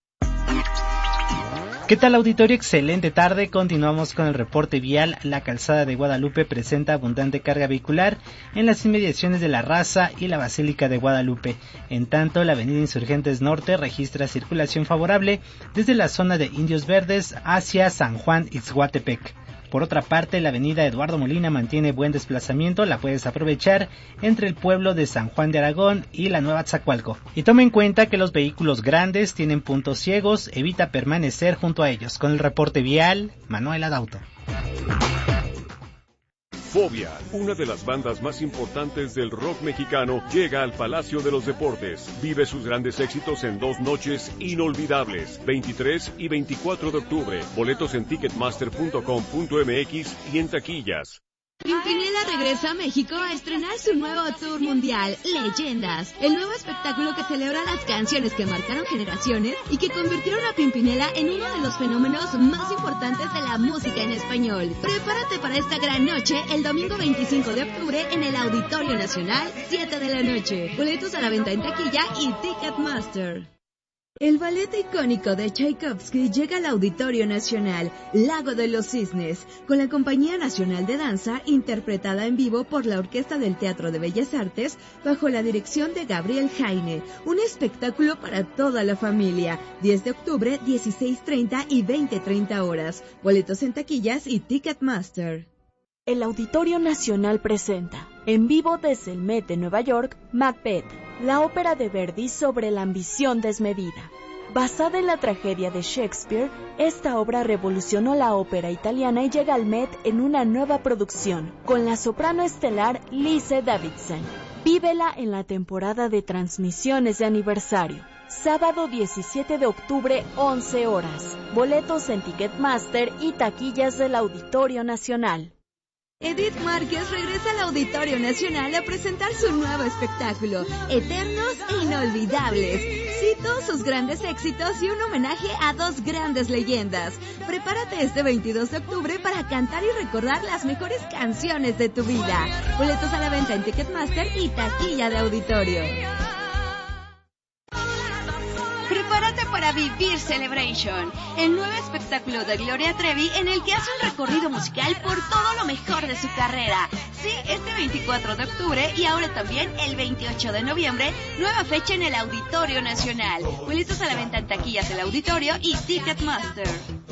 ¿Qué tal, auditorio? Excelente tarde. Continuamos con el reporte vial. La calzada de Guadalupe presenta abundante carga vehicular en las inmediaciones de La Raza y la Basílica de Guadalupe. En tanto, la avenida Insurgentes Norte registra circulación favorable desde la zona de Indios Verdes hacia San Juan Ixhuatepec. Por otra parte, la avenida Eduardo Molina mantiene buen desplazamiento, la puedes aprovechar entre el pueblo de San Juan de Aragón y la Nueva Tzacualco. Y toma en cuenta que los vehículos grandes tienen puntos ciegos, evita permanecer junto a ellos. Con el reporte vial, Manuel Adauto. Fobia, una de las bandas más importantes del rock mexicano, llega al Palacio de los Deportes. Vive sus grandes éxitos en dos noches inolvidables, veintitrés y veinticuatro de octubre. Boletos en ticketmaster punto com punto m x y en taquillas. Pimpinela regresa a México a estrenar su nuevo tour mundial, Leyendas, el nuevo espectáculo que celebra las canciones que marcaron generaciones y que convirtieron a Pimpinela en uno de los fenómenos más importantes de la música en español. Prepárate para esta gran noche el domingo veinticinco de octubre en el Auditorio Nacional, siete de la noche. Boletos a la venta en taquilla y Ticketmaster. El ballet icónico de Tchaikovsky llega al Auditorio Nacional, Lago de los Cisnes, con la Compañía Nacional de Danza, interpretada en vivo por la Orquesta del Teatro de Bellas Artes, bajo la dirección de Gabriel Jaine. Un espectáculo para toda la familia. diez de octubre, dieciséis treinta y veinte treinta horas. Boletos en taquillas y Ticketmaster. El Auditorio Nacional presenta, en vivo desde el Met de Nueva York, Macbeth, la ópera de Verdi sobre la ambición desmedida. Basada en la tragedia de Shakespeare, esta obra revolucionó la ópera italiana y llega al Met en una nueva producción, con la soprano estelar Lise Davidson. Vívela en la temporada de transmisiones de aniversario. Sábado diecisiete de octubre, once horas. Boletos en Ticketmaster y taquillas del Auditorio Nacional. Edith Márquez regresa al Auditorio Nacional a presentar su nuevo espectáculo, Eternos e Inolvidables. Cito sus grandes éxitos y un homenaje a dos grandes leyendas. Prepárate este veintidós de octubre para cantar y recordar las mejores canciones de tu vida. Boletos a la venta en Ticketmaster y taquilla de auditorio. Prepárate para vivir Celebration, el nuevo espectáculo de Gloria Trevi en el que hace un recorrido musical por todo lo mejor de su carrera. Sí, este veinticuatro de octubre y ahora también el veintiocho de noviembre, nueva fecha en el Auditorio Nacional. Boletos a la venta en taquillas del Auditorio y Ticketmaster.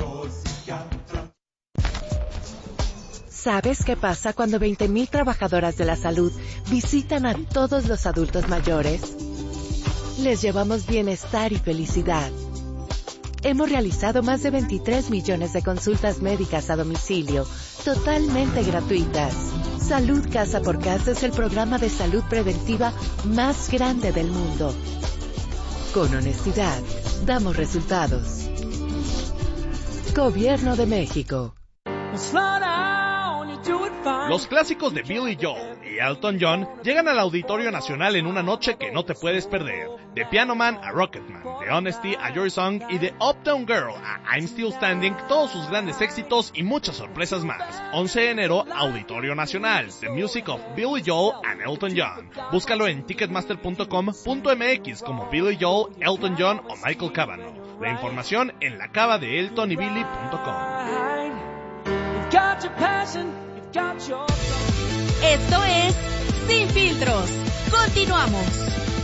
¿Sabes qué pasa cuando veinte mil trabajadoras de la salud visitan a todos los adultos mayores? Les llevamos bienestar y felicidad. Hemos realizado más de veintitrés millones de consultas médicas a domicilio, totalmente gratuitas. Salud Casa por Casa es el programa de salud preventiva más grande del mundo. Con honestidad, damos resultados. Gobierno de México. Los clásicos de Billy Joel y Elton John llegan al Auditorio Nacional en una noche que no te puedes perder. De Piano Man a Rocketman, de Honesty a Your Song y de Uptown Girl a I'm Still Standing, todos sus grandes éxitos y muchas sorpresas más. once de enero, Auditorio Nacional, The Music of Billy Joel and Elton John. Búscalo en ticketmaster punto com punto m x como Billy Joel, Elton John o Michael Cavanaugh. La información en la cava de elton y billy punto com. Esto es Sin Filtros. Continuamos.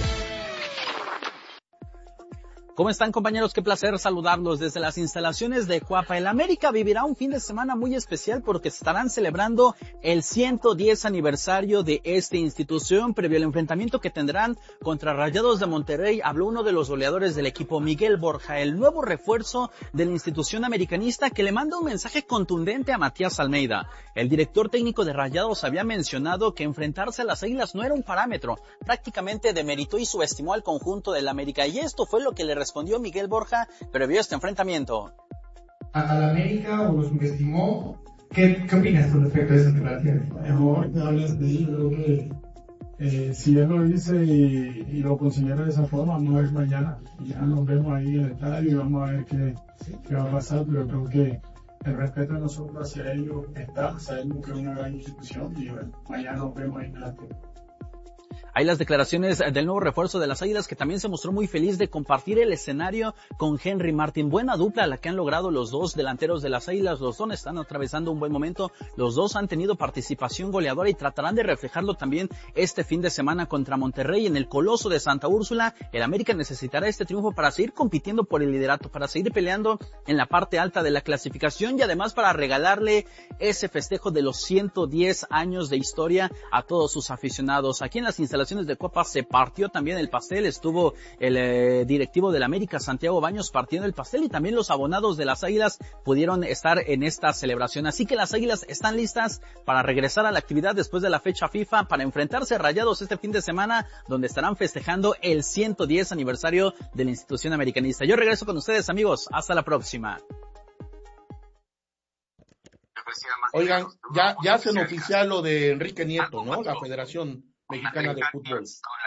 ¿Cómo están, compañeros? Qué placer saludarlos desde las instalaciones de Cuapa. El América vivirá un fin de semana muy especial porque estarán celebrando el ciento diez aniversario de esta institución. Previo al enfrentamiento que tendrán contra Rayados de Monterrey, habló uno de los goleadores del equipo, Miguel Borja, el nuevo refuerzo de la institución americanista, que le manda un mensaje contundente a Matías Almeida. El director técnico de Rayados había mencionado que enfrentarse a las Águilas no era un parámetro. Prácticamente demeritó y subestimó al conjunto del América, y esto fue lo que le respondió Miguel Borja previo a este enfrentamiento. A, a la América o lo subestimó. ¿Qué, ¿Qué opinas con respecto a esa declaración? Mejor que hables de ello. Creo que eh, si él lo dice y, y lo considera de esa forma, vamos a ver mañana. Ya nos vemos ahí en el estadio y vamos a ver qué, qué va a pasar, pero creo que el respeto de nosotros hacia ellos está. Sabemos que es una gran institución y bueno, mañana nos vemos ahí en la tele. Hay las declaraciones del nuevo refuerzo de las Águilas, que también se mostró muy feliz de compartir el escenario con Henry Martin. Buena dupla la que han logrado los dos delanteros de las Águilas. Los dos están atravesando un buen momento. Los dos han tenido participación goleadora y tratarán de reflejarlo también este fin de semana contra Monterrey en el Coloso de Santa Úrsula. El América necesitará este triunfo para seguir compitiendo por el liderato, para seguir peleando en la parte alta de la clasificación y además para regalarle ese festejo de los ciento diez años de historia a todos sus aficionados. Aquí en las instalaciones de Copa se partió también el pastel. Estuvo el eh, directivo del América, Santiago Baños, partiendo el pastel, y también los abonados de las Águilas pudieron estar en esta celebración. Así que las Águilas están listas para regresar a la actividad después de la fecha FIFA, para enfrentarse a Rayados este fin de semana, donde estarán festejando el ciento diez aniversario de la institución americanista. Yo regreso con ustedes, amigos. Hasta la próxima. Oigan, ya, ya hacen oficial lo de Enrique Nieto, ¿no? La Federación Mexicana de Fútbol.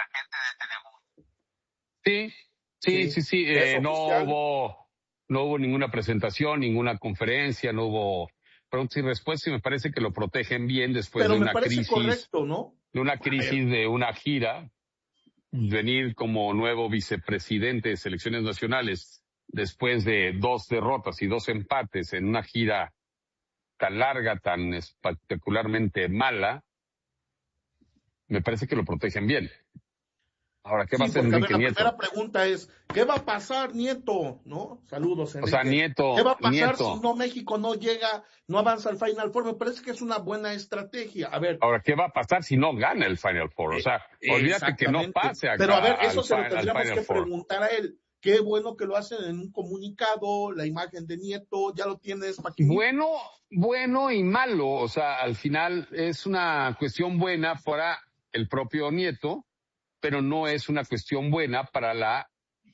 Sí, sí, sí, sí. Eh, no hubo, no hubo ninguna presentación, ninguna conferencia, no hubo preguntas y respuestas, y me parece que lo protegen bien después Pero de una me parece crisis, correcto, ¿no? de una crisis de una gira, venir como nuevo vicepresidente de selecciones nacionales después de dos derrotas y dos empates en una gira tan larga, tan espectacularmente mala. Me parece que lo protegen bien. Ahora, ¿qué sí, va a hacer porque, Enrique a ver, Nieto? La primera pregunta es, ¿qué va a pasar, Nieto? ¿No? Saludos, Enrique. O sea, Nieto, ¿Qué va a pasar Nieto. si no México no llega, no avanza al Final Four? Me parece que es una buena estrategia. A ver. Ahora, ¿qué va a pasar si no gana el Final Four? O sea, eh, olvídate que no pase acá. Pero a ver, eso al, se lo tendríamos que Four. preguntar a él. Qué bueno que lo hacen en un comunicado, la imagen de Nieto, ya lo tienes, Paquín. Bueno, bueno y malo. O sea, al final es una cuestión buena para el propio Nieto, pero no es una cuestión buena para la,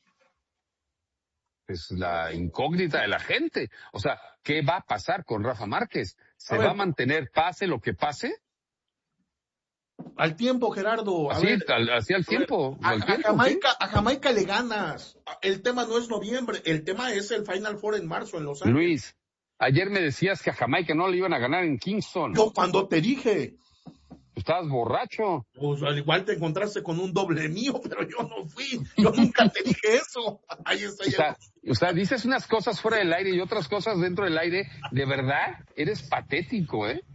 pues, la incógnita de la gente. O sea, ¿qué va a pasar con Rafa Márquez? ¿Se va a mantener pase lo que pase? Al tiempo, Gerardo. A así, ver, al, así al tiempo. A, al a, tiempo Jamaica, ¿sí? a Jamaica le ganas. El tema no es noviembre, el tema es el Final Four en marzo en Los Ángeles. Luis, ayer me decías que a Jamaica no le iban a ganar en Kingston. Yo cuando te dije. Estabas borracho. Pues al igual te encontraste con un doble mío, pero yo no fui. Yo nunca te dije eso. Ahí está. O sea, o sea, dices unas cosas fuera del aire y otras cosas dentro del aire. De verdad, eres patético, ¿eh?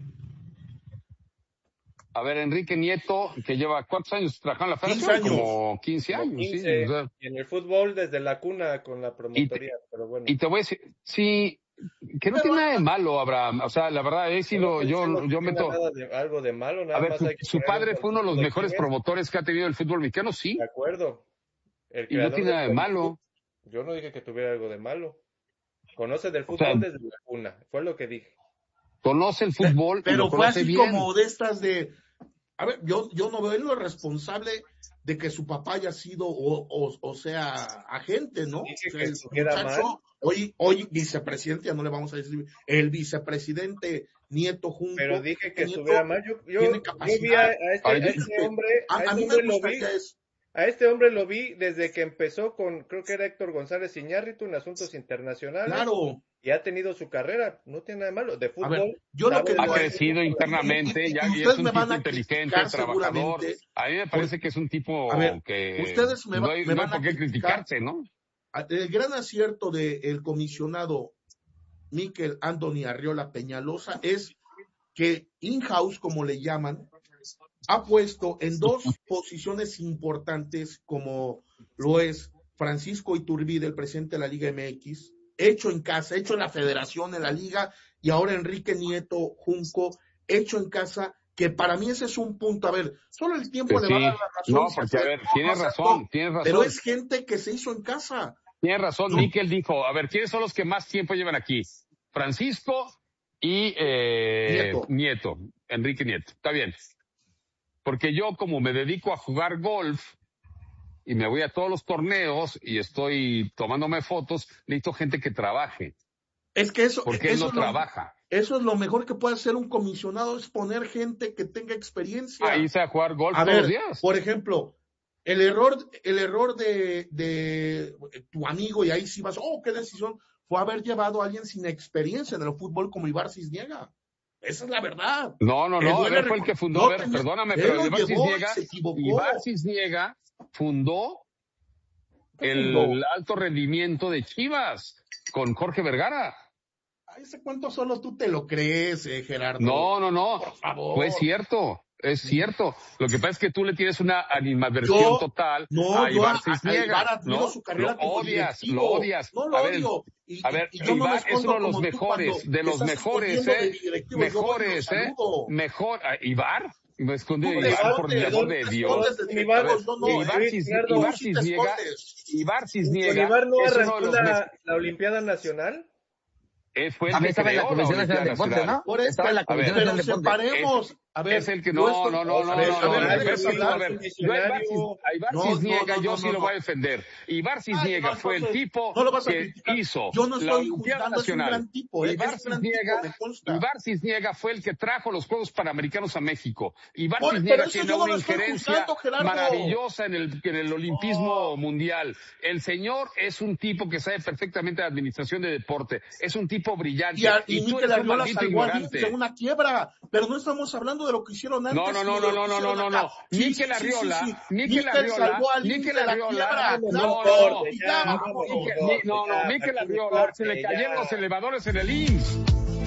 A ver, Enrique Nieto, que lleva ¿cuántos años trabajando en la federación? Como quince años. quince, sí, o sea, y en el fútbol desde la cuna con la promotoría, y te, pero bueno. Y te voy a decir, sí, que no pero, tiene nada de malo, Abraham. O sea, la verdad es, si lo, yo, no yo meto... Nada de, algo de malo, nada a ver, más su, hay que su padre fue uno de los mejores quién. promotores que ha tenido el fútbol mexicano, sí. De acuerdo. El y no tiene nada de malo. Yo no dije que tuviera algo de malo. Conoce del fútbol o sea, desde la cuna, fue lo que dije. Conoce el fútbol, pero lo fue así bien. Como de estas de... A ver, yo, yo no veo él lo responsable de que su papá haya sido, o, o, o sea, agente, ¿no? Dije o sea, que el muchacho, hoy, hoy vicepresidente, ya no le vamos a decir, el vicepresidente Nieto, Junco. Pero dije que Nieto estuviera más. Yo, yo, tiene yo capacidad. vi a, a este, a este hombre, a, a, este a mí hombre me lo vi. eso. A este hombre lo vi desde que empezó con, creo que era Héctor González Iñárritu en asuntos internacionales. Claro. Y ha tenido su carrera, no tiene nada de malo. De fútbol. A ver, yo lo que ha crecido internamente, ya y es un tipo inteligente, trabajador. A mí me parece por, que es un tipo a ver, que ustedes me, va, no hay, me no van hay por qué criticarse, ¿no? El gran acierto del comisionado Mikel Anthony Arriola Peñalosa es que in-house, como le llaman, ha puesto en dos posiciones importantes, como lo es Francisco Iturbide, el presidente de la Liga M X, hecho en casa, hecho en la federación, en la liga, y ahora Enrique Nieto Junco, hecho en casa, que para mí ese es un punto. A ver, solo el tiempo pues le sí. va a dar la razón. No, porque a ver, tienes razón, tienes razón. Pero es gente que se hizo en casa. Tienes razón, no. Mikel dijo, a ver, ¿quiénes son los que más tiempo llevan aquí? Francisco y eh, Nieto. Nieto, Enrique Nieto. Está bien. Porque yo, como me dedico a jugar golf y me voy a todos los torneos y estoy tomándome fotos, necesito gente que trabaje. Es que eso, porque eso él no lo, trabaja. Eso es lo mejor que puede hacer un comisionado, es poner gente que tenga experiencia. Ahí se va a jugar golf a todos ver, los días. Por ejemplo, el error, el error de, de tu amigo, y ahí sí vas, oh, qué decisión, fue haber llevado a alguien sin experiencia en el fútbol como Ibar Cisniega. Esa es la verdad. No, no, no, él fue el que fundó, no, a ver, tenía, perdóname, pero Ibar Cisniega, Ibar Cisniega fundó el fundó? alto rendimiento de Chivas con Jorge Vergara. A ese cuento solo tú te lo crees, eh, Gerardo. No, no, no, por favor. Fue cierto. Es cierto. Lo que pasa es que tú le tienes una animadversión yo, total no, a Ibar yo Cisniega, a, a ¿no? Su carrera lo odias, lo odias. No lo a ver, odio. Y, a ver, y yo Ibar no es uno de los mejores, de los mejores, eh, mejores, eh, mejor, Ibar, me escondí Ibar, por el amor de Dios. Ibar Cisniega, Ibar Cisniega, Ibar no arrancó la, la Olimpiada Nacional. Eh, fue el También que estaba en la creó Comisión la Nacional de Deportes, ¿no? Por eso, estaba en la Comisión pero Nacional de Deportes. separemos. A ver, es el que no, no, no, no, no, no, no, a ver, yo a Ibar Cisniega yo sí lo voy a defender. Ibar Cisniega fue el tipo que hizo la Olimpiada Nacional. Ibar Cisniega, Ibar Cisniega fue el que trajo los Juegos Panamericanos a México. Ibar Cisniega tiene una injerencia maravillosa en el, en el olimpismo mundial. El señor es un tipo que sabe perfectamente de administración de deporte. Es un tipo brillante. Y tú eres un maldito ignorante. En una quiebra, pero no estamos hablando de lo que hicieron antes. No, no, no, no, no, no, no, no, no. Mikel Arriola, Mikel Arriola, Mikel Arriola, no, no, no, no, no, Mikel Arriola, se le cayeron los elevadores en el I M S S.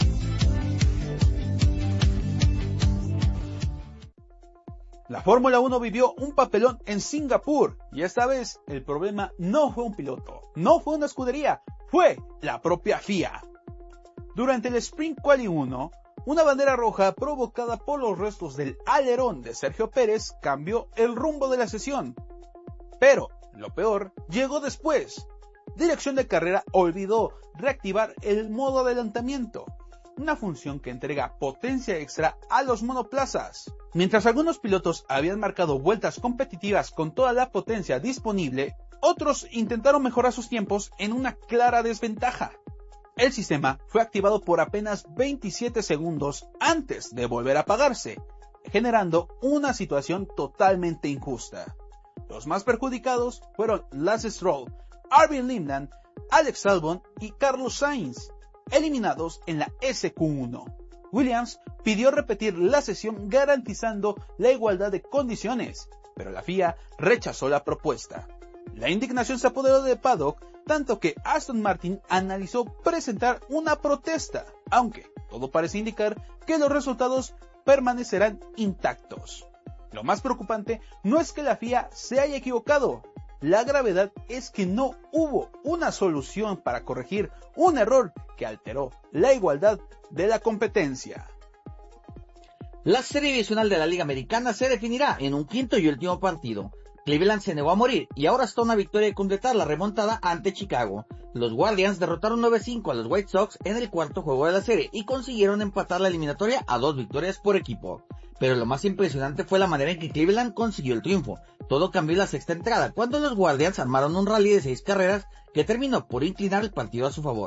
La Fórmula uno vivió un papelón en Singapur y esta vez el problema no fue un piloto, no fue una escudería, fue la propia F I A. Durante el Sprint Quali uno, una bandera roja provocada por los restos del alerón de Sergio Pérez cambió el rumbo de la sesión. Pero lo peor llegó después. Dirección de Carrera olvidó reactivar el modo adelantamiento, una función que entrega potencia extra a los monoplazas. Mientras algunos pilotos habían marcado vueltas competitivas con toda la potencia disponible, otros intentaron mejorar sus tiempos en una clara desventaja. El sistema fue activado por apenas veintisiete segundos antes de volver a apagarse, generando una situación totalmente injusta. Los más perjudicados fueron Lance Stroll, Arvin Lindman, Alex Albon y Carlos Sainz, eliminados en la S Q uno. Williams pidió repetir la sesión garantizando la igualdad de condiciones, pero la F I A rechazó la propuesta. La indignación se apoderó de Paddock, tanto que Aston Martin analizó presentar una protesta, aunque todo parece indicar que los resultados permanecerán intactos. Lo más preocupante no es que la F I A se haya equivocado, la gravedad es que no hubo una solución para corregir un error que alteró la igualdad de la competencia. La serie divisional de la Liga Americana se definirá en un quinto y último partido. Cleveland se negó a morir y ahora está una victoria de completar la remontada ante Chicago. Los Guardians derrotaron nueve cinco a los White Sox en el cuarto juego de la serie y consiguieron empatar la eliminatoria a dos victorias por equipo. Pero lo más impresionante fue la manera en que Cleveland consiguió el triunfo. Todo cambió en la sexta entrada, cuando los Guardians armaron un rally de seis carreras que terminó por inclinar el partido a su favor.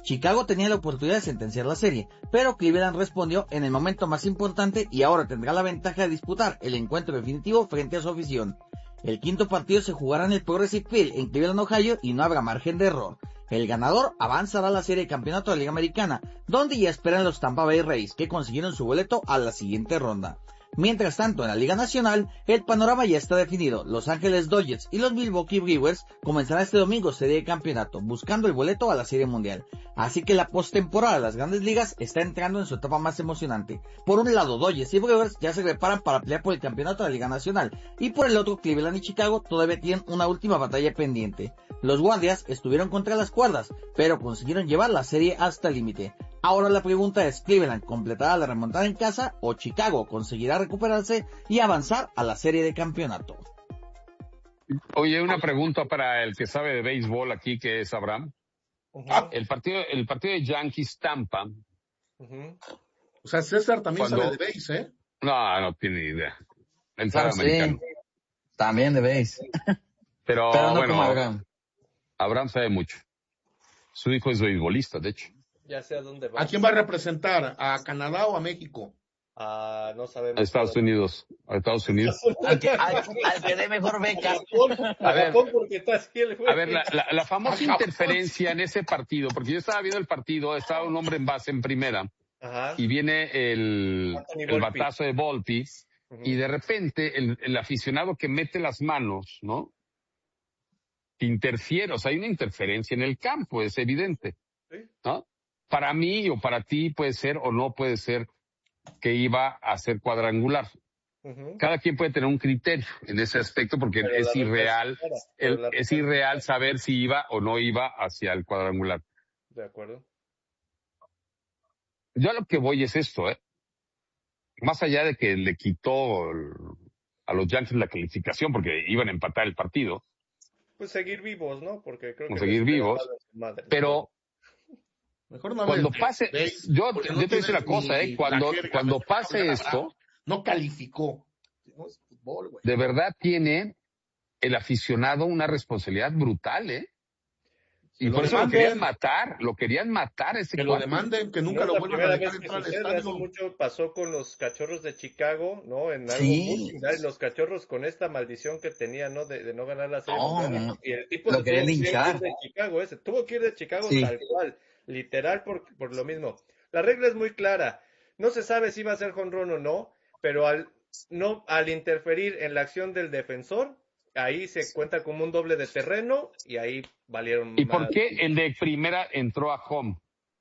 Chicago tenía la oportunidad de sentenciar la serie, pero Cleveland respondió en el momento más importante y ahora tendrá la ventaja de disputar el encuentro definitivo frente a su afición. El quinto partido se jugará en el Progressive Field en Cleveland, Ohio, y no habrá margen de error. El ganador avanzará a la serie de campeonato de la Liga Americana, donde ya esperan los Tampa Bay Rays, que consiguieron su boleto a la siguiente ronda. Mientras tanto, en la Liga Nacional, el panorama ya está definido. Los Ángeles Dodgers y los Milwaukee Brewers comenzarán este domingo serie de campeonato, buscando el boleto a la Serie Mundial. Así que la postemporada de las Grandes Ligas está entrando en su etapa más emocionante. Por un lado, Dodgers y Brewers ya se preparan para pelear por el campeonato de la Liga Nacional, y por el otro, Cleveland y Chicago todavía tienen una última batalla pendiente. Los Guardias estuvieron contra las cuerdas, pero consiguieron llevar la serie hasta el límite. Ahora la pregunta es, ¿Cleveland completará la remontada en casa o Chicago conseguirá recuperarse y avanzar a la serie de campeonato? Oye, una pregunta para el que sabe de béisbol aquí, que es Abraham. Uh-huh. El partido el partido de Yankees-Tampa. Uh-huh. O sea, César también cuando... sabe de béis, ¿eh? No, no tiene ni idea. Él sabe ah, americano. Sí. También de béis. Pero, Pero no bueno, como Abraham. Abraham sabe mucho. Su hijo es beisbolista, de hecho. Ya sé a dónde va. ¿A quién va a representar? ¿A Canadá o a México? Ah, no sabemos. A Estados Unidos. A Estados Unidos. al, que, al, al que dé mejor beca. A ver, porque está así el juez. A ver la, la, la famosa interferencia en ese partido, porque yo estaba viendo el partido, estaba un hombre en base en primera, Ajá. y viene el, el batazo de Volpi, uh-huh. y de repente el, el aficionado que mete las manos, ¿no? Interfiere, o sea, hay una interferencia en el campo, es evidente, ¿sí? ¿No? Para mí o para ti puede ser o no puede ser que iba a ser cuadrangular. Uh-huh. Cada quien puede tener un criterio en ese aspecto porque pero es irreal, el, es irreal saber si iba o no iba hacia el cuadrangular. De acuerdo. Yo a lo que voy es esto, ¿eh? Más allá de que le quitó a los Yankees la calificación porque iban a empatar el partido. Pues seguir vivos, ¿no? Porque creo que seguir vivos, pero mejor no cuando pase, ¿ves? yo, yo no te digo una cosa, eh, cuando, cuando pase esto, no calificó. No es fútbol, güey. De verdad tiene el aficionado una responsabilidad brutal, eh. Y por eso lo querían matar, lo querían matar ese que lo demanden, que nunca lo vuelvan a dejar entrar al estadio. Hace mucho pasó con los Cachorros de Chicago, ¿no? En algo sí. muy similar, los Cachorros con esta maldición que tenían, ¿no? De, de no ganar la serie. No, no. Y el tipo lo se querían tuvo linchar. que ir de Chicago, ese, tuvo que ir de Chicago sí. tal cual, literal por, por lo mismo. La regla es muy clara, no se sabe si va a ser jonrón o no, pero al, no, al interferir en la acción del defensor, ahí se cuenta como un doble de terreno y ahí valieron ¿Y más. por qué el de primera entró a home?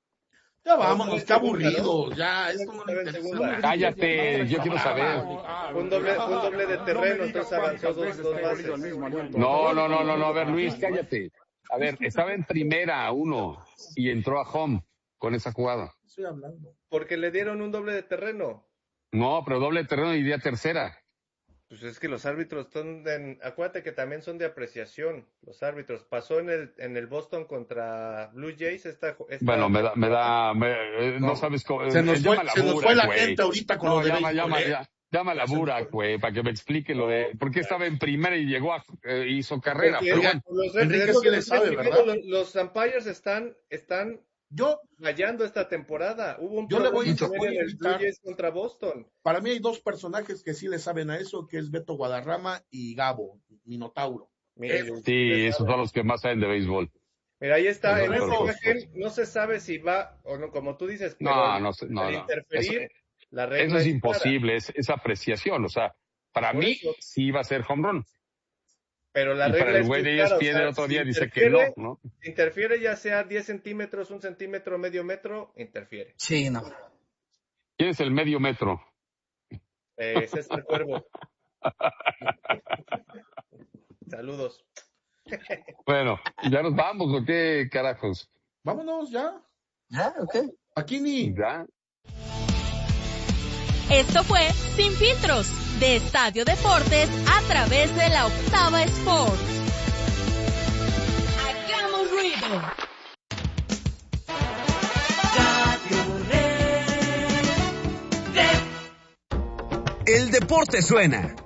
Ya vámonos, qué aburrido, ya, esto no le interesa. Cállate, yo quiero saber. Un doble, un doble de terreno, entonces avanzó dos, dos bases. No, no, no, no, no, a ver Luis, cállate. A ver, estaba en primera uno y entró a home con esa jugada. Estoy hablando. Porque le dieron un doble de terreno. No, pero doble de terreno iría tercera. Pues es que los árbitros son de, acuérdate que también son de apreciación, los árbitros. Pasó en el en el Boston contra Blue Jays esta, esta bueno, me da, me da, me, no, no sabes cómo. Se nos fue, la se nos bura, fue la güey. gente ahorita con no, lo de llama, béisbol, llama, ¿eh? llama, llama a la bura, güey, para que me explique lo de, por qué estaba en primera y llegó a, eh, hizo carrera. Porque, Pero bueno, los, Enrique sí le sabe, ¿verdad? Los, los umpires están, están yo fallando esta temporada. Hubo un yo le voy a en el Blue Jays contra Boston. Para mí hay dos personajes que sí le saben a eso, que es Beto Guadarrama y Gabo, Minotauro. Eh, sí, esos son los que más saben de béisbol. Mira, ahí está, en esta todos, imagen todos. no se sabe si va, o no, como tú dices, pero no, no, no, al no. interferir, Eso, la regla eso es, es imposible, es, es apreciación, o sea, para Por mí eso. sí va a ser home run. Pero la y regla para el es güey muy de clara, E S P N o sea, el otro día si dice que no, ¿no? Interfiere ya sea diez centímetros, un centímetro, medio metro, interfiere. Sí, no. ¿Quién es el medio metro? Eh, ese es el Cuervo. Saludos. Bueno, ¿ya nos vamos o qué carajos? Vámonos ya. ¿Ya? ¿Ok? Aquí ni. ¿Ya? Esto fue Sin Filtros, de Estadio Deportes a través de la Octava Sports. ¡Hagamos ruido! El deporte suena.